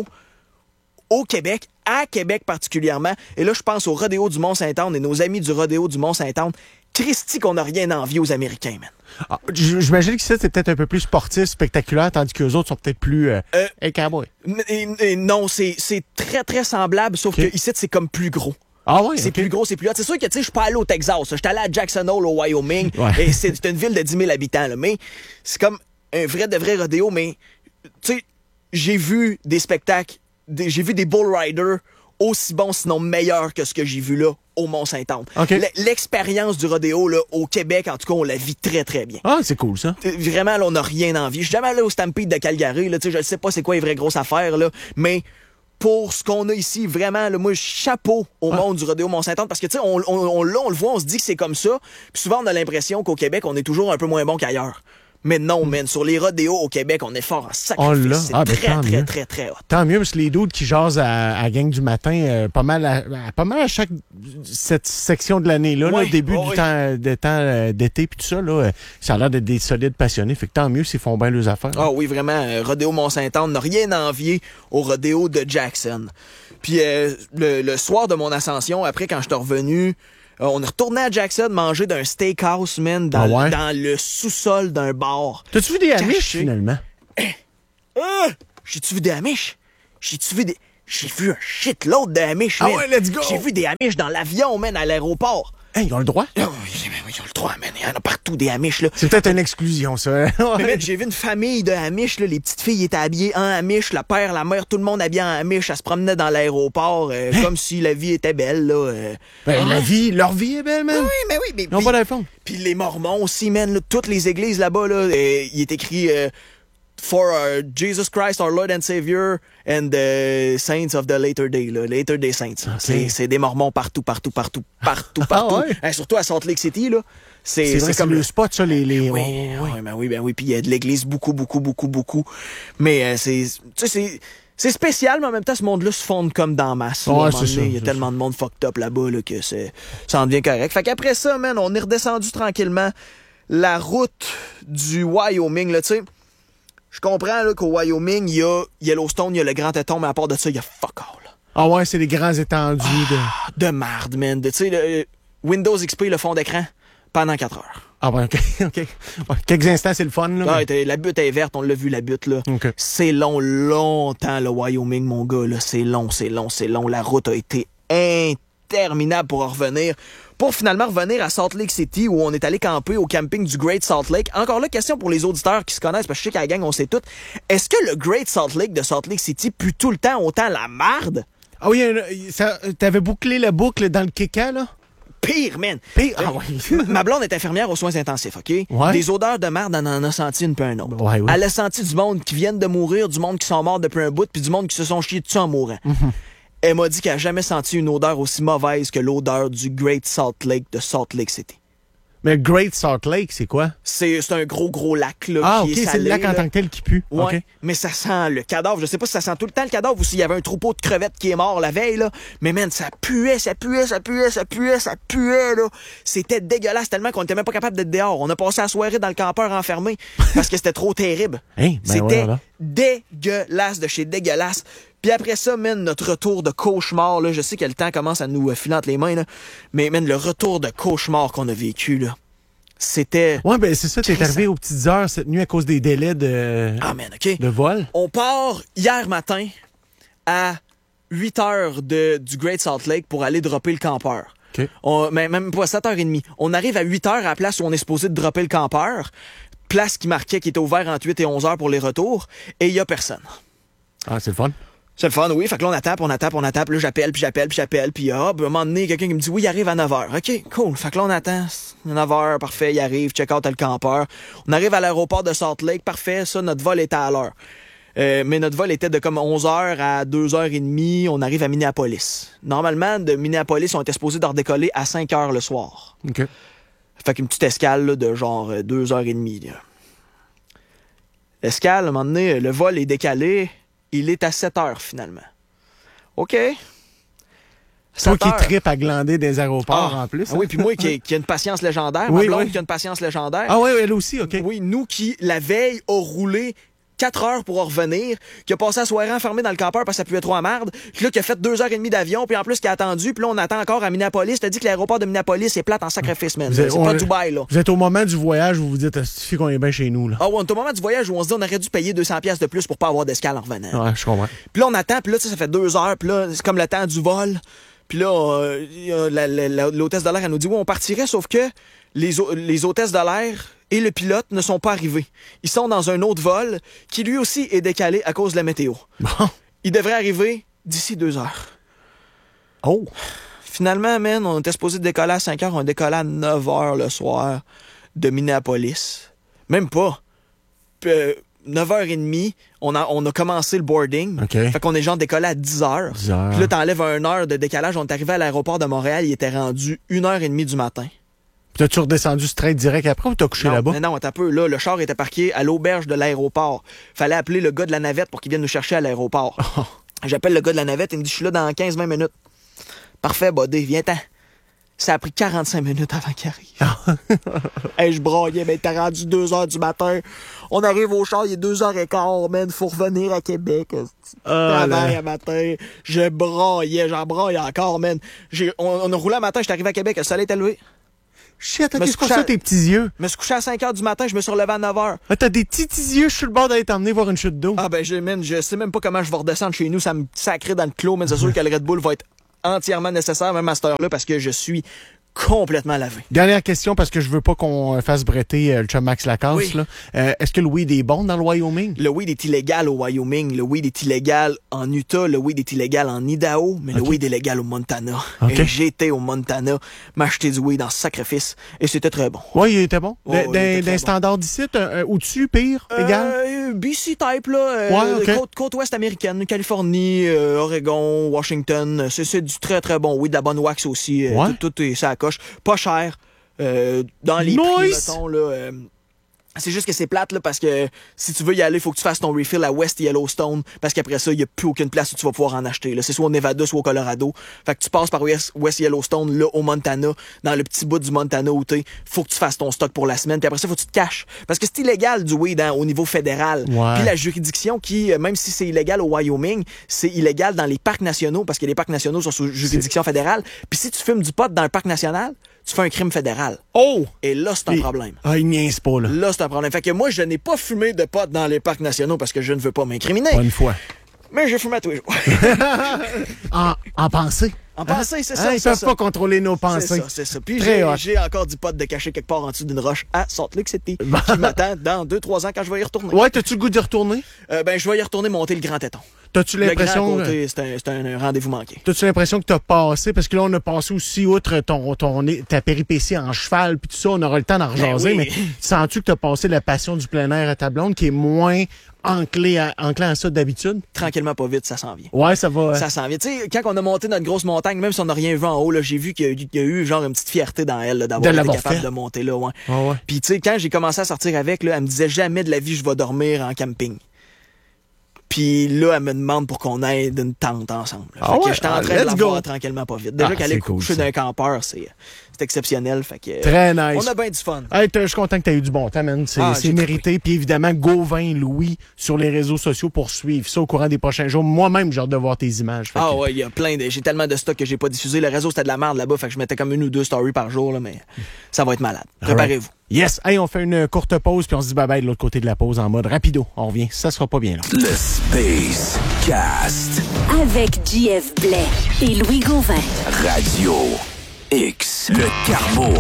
au Québec, à Québec particulièrement, et là, je pense au rodéo du Mont-Saint-Anne et nos amis du rodéo du Mont-Saint-Anne, Christy qu'on n'a rien envie aux Américains, man. Ah, j'imagine que ça, c'est peut-être un peu plus sportif, spectaculaire, tandis qu'eux autres sont peut-être plus cowboy. Non, c'est très, très semblable, sauf que ici, c'est comme plus gros. Ah ouais, c'est plus gros, c'est plus hot. C'est sûr que, tu sais, je suis pas allé au Texas. Je suis allé à Jackson Hole, au Wyoming. Ouais. Et c'est une ville de 10 000 habitants, là. Mais c'est comme un vrai de vrai rodéo. Mais, tu sais, j'ai vu des spectacles, j'ai vu des bull riders aussi bons, sinon meilleurs que ce que j'ai vu là au Mont-Saint-Anne. Okay. L'expérience du rodéo, là, au Québec, en tout cas, on la vit très, très bien. Ah, c'est cool, ça. Vraiment, là, on n'a rien envie. Je suis jamais allé au Stampede de Calgary, là. Tu sais, je ne sais pas c'est quoi les vraies grosses affaires, là. Mais, pour ce qu'on a ici, vraiment, là, moi, chapeau au monde du rodéo Mont-Saint-Anne, parce que, tu sais, on le voit, on se dit que c'est comme ça, puis souvent, on a l'impression qu'au Québec, on est toujours un peu moins bon qu'ailleurs. Mais non, man, sur les rodéos au Québec, on est fort en sacrifice. C'est très hot. Tant mieux, parce que les dudes qui jasent à la gang du matin, pas mal à chaque cette section de l'année, là, le début du temps d'été puis tout ça, là, ça a l'air d'être des solides passionnés. Fait que tant mieux s'ils font bien leurs affaires. Ah oui, vraiment, rodéo Mont-Saint-Anne n'a rien à envier au rodéo de Jackson. Puis le soir de mon ascension, après, quand je suis revenu, on est retourné à Jackson manger d'un steakhouse, man, dans le sous-sol d'un bar. T'as-tu vu des Amish, finalement? J'ai-tu vu des Amish? J'ai vu un shitload de Amish, man. Ah ouais, let's go! J'ai vu des Amish dans l'avion, man, à l'aéroport. Hey, ils ont le droit? Ils ont le droit, man. Il y en a partout, des Amish, là. C'est peut-être une exclusion, ça. Mais man, j'ai vu une famille de Amish, là. Les petites filles étaient habillées en Amish. Le père, la mère, tout le monde habillé en Amish. Elle se promenait dans l'aéroport comme si la vie était belle, là. Leur vie est belle, man. Oui. Ils n'ont pas d'iPhone. Puis les Mormons aussi, man. Là, toutes les églises là-bas, là, il est écrit... For Jesus Christ, our Lord and Savior, and the Saints of the Later Day, là, Later Day Saints. Okay. C'est des Mormons partout. Ouais. Surtout à Salt Lake City, là. C'est comme le spot, ça, les... Oui. Puis il y a de l'église beaucoup. Mais c'est spécial, mais en même temps, ce monde-là se fonde comme dans masse. Il y a tellement de monde fucked up là-bas, là, que ça en devient correct. Fait qu'après ça, man, on est redescendu tranquillement la route du Wyoming, là, tu sais. Je comprends là, qu'au Wyoming, il y a Yellowstone, il y a le Grand Teton, mais à part de ça, il y a fuck all. Ah ouais, c'est des grands étendues de marde, man. Tu sais, Windows XP, le fond d'écran, pendant 4 heures. Ah ouais, OK. Ouais, quelques instants, c'est le fun, là. La butte est verte, on l'a vu, la butte, là. Okay. C'est longtemps, le Wyoming, mon gars, là. C'est long. La route a été interminable pour en revenir. Pour finalement revenir à Salt Lake City, où on est allé camper au camping du Great Salt Lake. Encore là, question pour les auditeurs qui se connaissent, parce que je sais qu'à la gang, on sait tout. Est-ce que le Great Salt Lake de Salt Lake City pue tout le temps autant la marde? Ah oui, t'avais bouclé la boucle dans le kéka, là? Pire, man. Ah oui. Ma blonde est infirmière aux soins intensifs, OK? Ouais. Des odeurs de marde, elle en a senti une peu un autre. Ouais. Elle a senti du monde qui viennent de mourir, du monde qui sont morts depuis un bout, puis du monde qui se sont chiés dessus en mourant. Mm-hmm. Elle m'a dit qu'elle n'a jamais senti une odeur aussi mauvaise que l'odeur du Great Salt Lake de Salt Lake City. Mais Great Salt Lake, c'est quoi? C'est un gros lac là, qui est salé. C'est le lac en tant que tel qui pue. Ouais, okay. Mais ça sent le cadavre. Je sais pas si ça sent tout le temps le cadavre ou s'il y avait un troupeau de crevettes qui est mort la veille, là. Mais man, ça puait, là. C'était dégueulasse tellement qu'on était même pas capable d'être dehors. On a passé la soirée dans le campeur enfermé parce que c'était trop terrible. C'était dégueulasse de chez dégueulasse. Puis après ça, man, notre retour de cauchemar, là, je sais que le temps commence à nous filer entre les mains, là, mais man, le retour de cauchemar qu'on a vécu, là, c'était... Ouais, ben c'est ça, t'es arrivé aux petites heures cette nuit à cause des délais de vol. On part hier matin à 8 heures du Great Salt Lake pour aller dropper le campeur. Okay. Même pas 7h30. On arrive à 8 heures à la place où on est supposé de dropper le campeur, place qui marquait qu'il était ouvert entre 8 et 11 heures pour les retours, et il y a personne. Ah, c'est le fun. C'est le fun, oui. Fait que là, on tape. Là, j'appelle. Puis à un moment donné, quelqu'un qui me dit, oui, il arrive à 9h. OK, cool. Fait que là, on attend. 9h, parfait, il arrive. Check out le campeur. On arrive à l'aéroport de Salt Lake. Parfait, ça, notre vol était à l'heure. Mais notre vol était de comme 11h à 2h30. On arrive à Minneapolis. Normalement, de Minneapolis, on était supposé de redécoller à 5h le soir. OK. Fait qu'une petite escale là, de genre 2h30. Là. L'escale, à un moment donné, le vol est décalé. Il est à 7h, finalement. OK. Toi qui tripes à glander des aéroports en plus. Ah oui, puis moi qui ai une patience légendaire. Ma blonde qui a une patience légendaire. Ah oui, elle aussi, OK. Oui, nous qui, la veille, a roulé 4 heures pour en revenir, qui a passé la soirée enfermé dans le campeur parce que ça puait trop à marde, puis là, qui a fait 2h30 d'avion, puis en plus, qui a attendu, puis là, on attend encore à Minneapolis. T'as dit que l'aéroport de Minneapolis est plate en sacrifice, man. C'est pas Dubaï, là. Vous êtes au moment du voyage où vous vous dites, il suffit qu'on est bien chez nous, là. Ah ouais, on est au moment du voyage où on se dit, on aurait dû payer 200$ de plus pour pas avoir d'escale en revenant. Ouais, je comprends. Puis là, on attend, puis là, ça fait 2 heures, puis là, c'est comme le temps du vol. Puis là, l'hôtesse de l'air, elle nous dit, oui, on partirait, sauf que les hôtesses de l'air et le pilote ne sont pas arrivés. Ils sont dans un autre vol qui, lui aussi, est décalé à cause de la météo. Bon. Ils devraient arriver d'ici 2 heures. Oh! Finalement, man, on était supposé décoller à 5 heures, on décollait à 9 heures le soir de Minneapolis. Même pas. 9h30, on a commencé le boarding. Okay. Fait qu'on est genre décollé à 10h. Puis là, t'enlèves 1 heure de décalage. On est arrivé à l'aéroport de Montréal, il était rendu 1h30 du matin. T'as-tu redescendu straight direct après ou t'as couché là-bas? Non, t'as peu. Là, le char était parqué à l'auberge de l'aéroport. Fallait appeler le gars de la navette pour qu'il vienne nous chercher à l'aéroport. Oh. J'appelle le gars de la navette, il me dit, je suis là dans 15-20 minutes. Parfait, buddy, viens-t'en. Ça a pris 45 minutes avant qu'il arrive. Hey, je braillais, mais t'as rendu 2h du matin. On arrive au char, il est 2h15, man. Faut revenir à Québec. Travail à matin. Je braillais, j'en braille encore, man. On a roulé à matin, j'étais arrivé à Québec, le soleil est élevé. Shit, qu'est-ce que ça, tes petits yeux? Je me suis couché à 5h du matin, je me suis relevé à 9h. Ah, t'as des petits yeux, je suis le bord d'aller t'emmener voir une chute d'eau. Ah ben, je sais même pas comment je vais redescendre chez nous, ça me sacrait dans le clos, mais c'est sûr que le Red Bull va être entièrement nécessaire, même à cette heure-là, parce que je suis complètement lavé. Dernière question, parce que je veux pas qu'on fasse bretter le chum Max Lacasse. Oui. Là. Est-ce que le weed est bon dans le Wyoming? Le weed est illégal au Wyoming. Le weed est illégal en Utah. Le weed est illégal en Idaho. Mais le weed est légal au Montana. Okay. Et j'étais au Montana m'acheter du weed en sacrifice. Et c'était très bon. Oui, il était bon. D'un standard d'ici, au-dessus, pire, égal? BC type, là. Côte ouest américaine, Californie, Oregon, Washington. C'est du très, très bon weed. De la bonne wax aussi. Tout est ça coche. Pas cher. Dans les prix, mettons, là. C'est juste que c'est plate, là, parce que si tu veux y aller, il faut que tu fasses ton refill à West Yellowstone, parce qu'après ça, il n'y a plus aucune place où tu vas pouvoir en acheter, là. C'est soit au Nevada, soit au Colorado. Fait que tu passes par West Yellowstone, là, au Montana, dans le petit bout du Montana où t'es. Faut que tu fasses ton stock pour la semaine, puis après ça, faut que tu te caches. Parce que c'est illégal du weed, au niveau fédéral. Ouais. Puis la juridiction qui, même si c'est illégal au Wyoming, c'est illégal dans les parcs nationaux, parce que les parcs nationaux sont sous juridiction fédérale. Puis si tu fumes du pot dans un parc national, tu fais un crime fédéral. Oh! Et là, c'est un problème. Ah, il niaise pas, là. Là, c'est un problème. Fait que moi, je n'ai pas fumé de pot dans les parcs nationaux parce que je ne veux pas m'incriminer. Pas une fois. Mais j'ai fumé à tous les jours. en pensée. En pensée, c'est ça. Ils peuvent pas contrôler nos pensées. C'est ça. Puis j'ai encore du pot de caché quelque part en dessous d'une roche à Salt Lake City qui m'attend dans 2-3 ans quand je vais y retourner. Ouais, t'as-tu le goût d'y retourner? Je vais y retourner monter le Grand Téton. T'as-tu l'impression... Le Grand Côté, c'est un rendez-vous manqué. T'as-tu l'impression que t'as passé, parce que là, on a passé aussi, outre ta péripétie en cheval, puis tout ça, on aura le temps d'en rejaser, mais sens-tu que t'as passé la passion du plein air à ta blonde, qui est moins enclin à ça d'habitude? Tranquillement, pas vite, ça s'en vient. Ouais, ça va. Ça s'en vient. Tu sais, quand on a monté notre grosse montagne, même si on n'a rien vu en haut, là, j'ai vu qu'il y a eu genre une petite fierté dans elle, là, d'avoir été capable de monter là. Ouais. Puis tu sais, quand j'ai commencé à sortir avec, là, elle me disait jamais de la vie je vais dormir en camping. Puis là, elle me demande pour qu'on aille d'une tente ensemble. Fait que j'étais en train de la voir tranquillement pas vite. Déjà qu'elle est couchée d'un campeur, c'est exceptionnel. Fait que, très nice. On a bien du fun. Hey, je suis content que tu aies eu du bon temps, man. C'est mérité. Puis évidemment, Gauvin Louis sur les réseaux sociaux pour suivre ça au courant des prochains jours. Moi-même, j'ai hâte de voir tes images. Ouais, il y a j'ai tellement de stock que j'ai pas diffusé. Le réseau, c'était de la merde là-bas. Fait que je mettais comme 1 ou 2 stories par jour, là, mais ça va être malade. Préparez-vous. Yes! Hey, on fait une courte pause, puis on se dit bye-bye de l'autre côté de la pause en mode rapido. On revient. Ça sera pas bien long. Le Space Cast. Avec JF Blais et Louis Gauvin. Radio X. Le Carbo.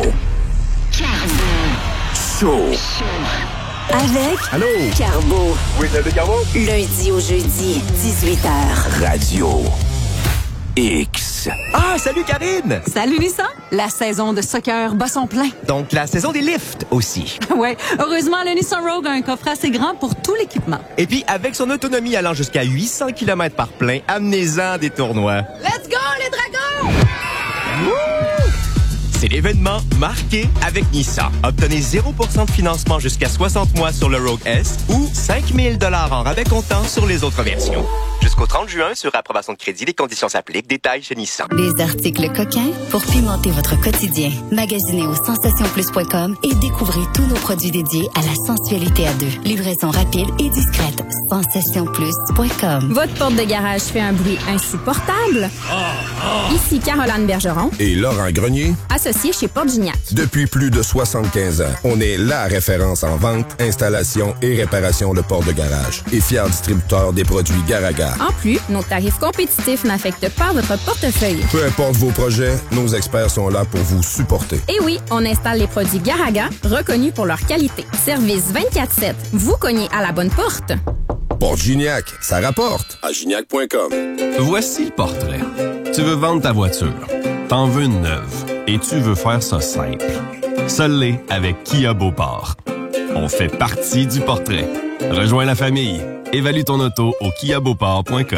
Show. Avec Allô? Carbo. Oui, c'est le Carbo. Lundi au jeudi, 18h. Radio X. Ah, salut Karine! Salut Lisa! La saison de soccer bat son plein. Donc la saison des lifts aussi. Ouais, heureusement, le Nissan Rogue a un coffre assez grand pour tout l'équipement. Et puis, avec son autonomie allant jusqu'à 800 km par plein, amenez-en des tournois. Let's go, les dragons! C'est l'événement marqué avec Nissan. Obtenez 0% de financement jusqu'à 60 mois sur le Rogue S ou 5 000 $ en rabais comptant sur les autres versions. Jusqu'au 30 juin, sur approbation de crédit, les conditions s'appliquent. Détails chez Nissan. Des articles coquins pour pimenter votre quotidien. Magasinez au sensationplus.com et découvrez tous nos produits dédiés à la sensualité à deux. Livraison rapide et discrète. sensationplus.com. Votre porte de garage fait un bruit insupportable? Ici Caroline Bergeron. Et Laurent Grenier. Associé chez Porte Gignac. Depuis plus de 75 ans, on est la référence en vente, installation et réparation de portes de garage. Et fier distributeur des produits Garaga. En plus, nos tarifs compétitifs n'affectent pas votre portefeuille. Peu importe vos projets, nos experts sont là pour vous supporter. Et oui, on installe les produits Garaga, reconnus pour leur qualité. Service 24/7. Vous cognez à la bonne porte. Porte Gignac, ça rapporte. À gignac.com. Voici le portrait. Tu veux vendre ta voiture. T'en veux une neuve. Et tu veux faire ça simple. Seul l'est avec Kia Beauport. On fait partie du portrait. Rejoins la famille. Évalue ton auto au kiabeauport.com.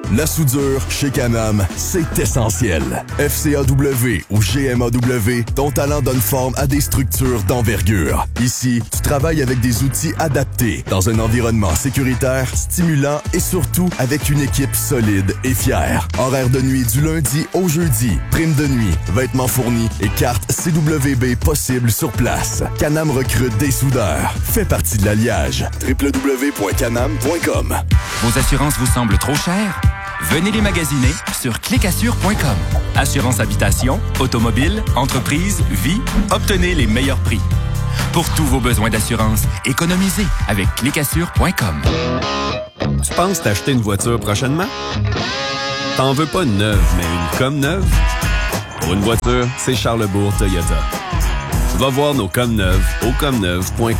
La soudure, chez Can-Am, c'est essentiel. FCAW ou GMAW, ton talent donne forme à des structures d'envergure. Ici, tu travailles avec des outils adaptés, dans un environnement sécuritaire, stimulant et surtout avec une équipe solide et fière. Horaire de nuit du lundi au jeudi, prime de nuit, vêtements fournis et carte CWB possible sur place. Can-Am recrute des soudeurs. Fais partie de l'alliage. www.canam.com. Vos assurances vous semblent trop chères? Venez les magasiner sur clicassure.com. Assurance habitation, automobile, entreprise, vie, obtenez les meilleurs prix. Pour tous vos besoins d'assurance, économisez avec clicassure.com. Tu penses t'acheter une voiture prochainement? T'en veux pas une neuve, mais une comme neuve? Pour une voiture, c'est Charlesbourg Toyota. Va voir nos comme neuves au comneuve.com.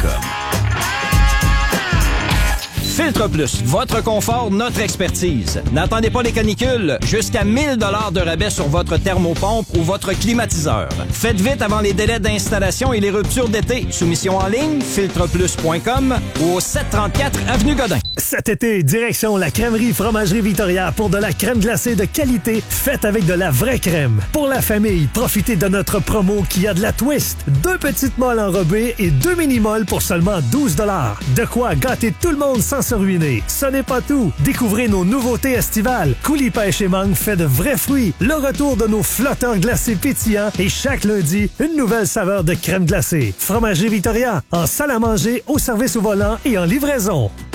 Filtre Plus, votre confort, notre expertise. N'attendez pas les canicules. Jusqu'à 1000 $ de rabais sur votre thermopompe ou votre climatiseur. Faites vite avant les délais d'installation et les ruptures d'été. Soumission en ligne, filtreplus.com ou au 734 Avenue Godin. Cet été, direction la crèmerie Fromagerie Victoria pour de la crème glacée de qualité faite avec de la vraie crème. Pour la famille, profitez de notre promo qui a de la twist. 2 petites molles enrobées et 2 mini-molles pour seulement 12 $. De quoi gâter tout le monde sans se ruiner. Ce n'est pas tout. Découvrez nos nouveautés estivales. Coulis pêche et mangue fait de vrais fruits. Le retour de nos flotteurs glacés pétillants et chaque lundi, une nouvelle saveur de crème glacée. Fromagerie Victoria, en salle à manger, au service au volant et en livraison.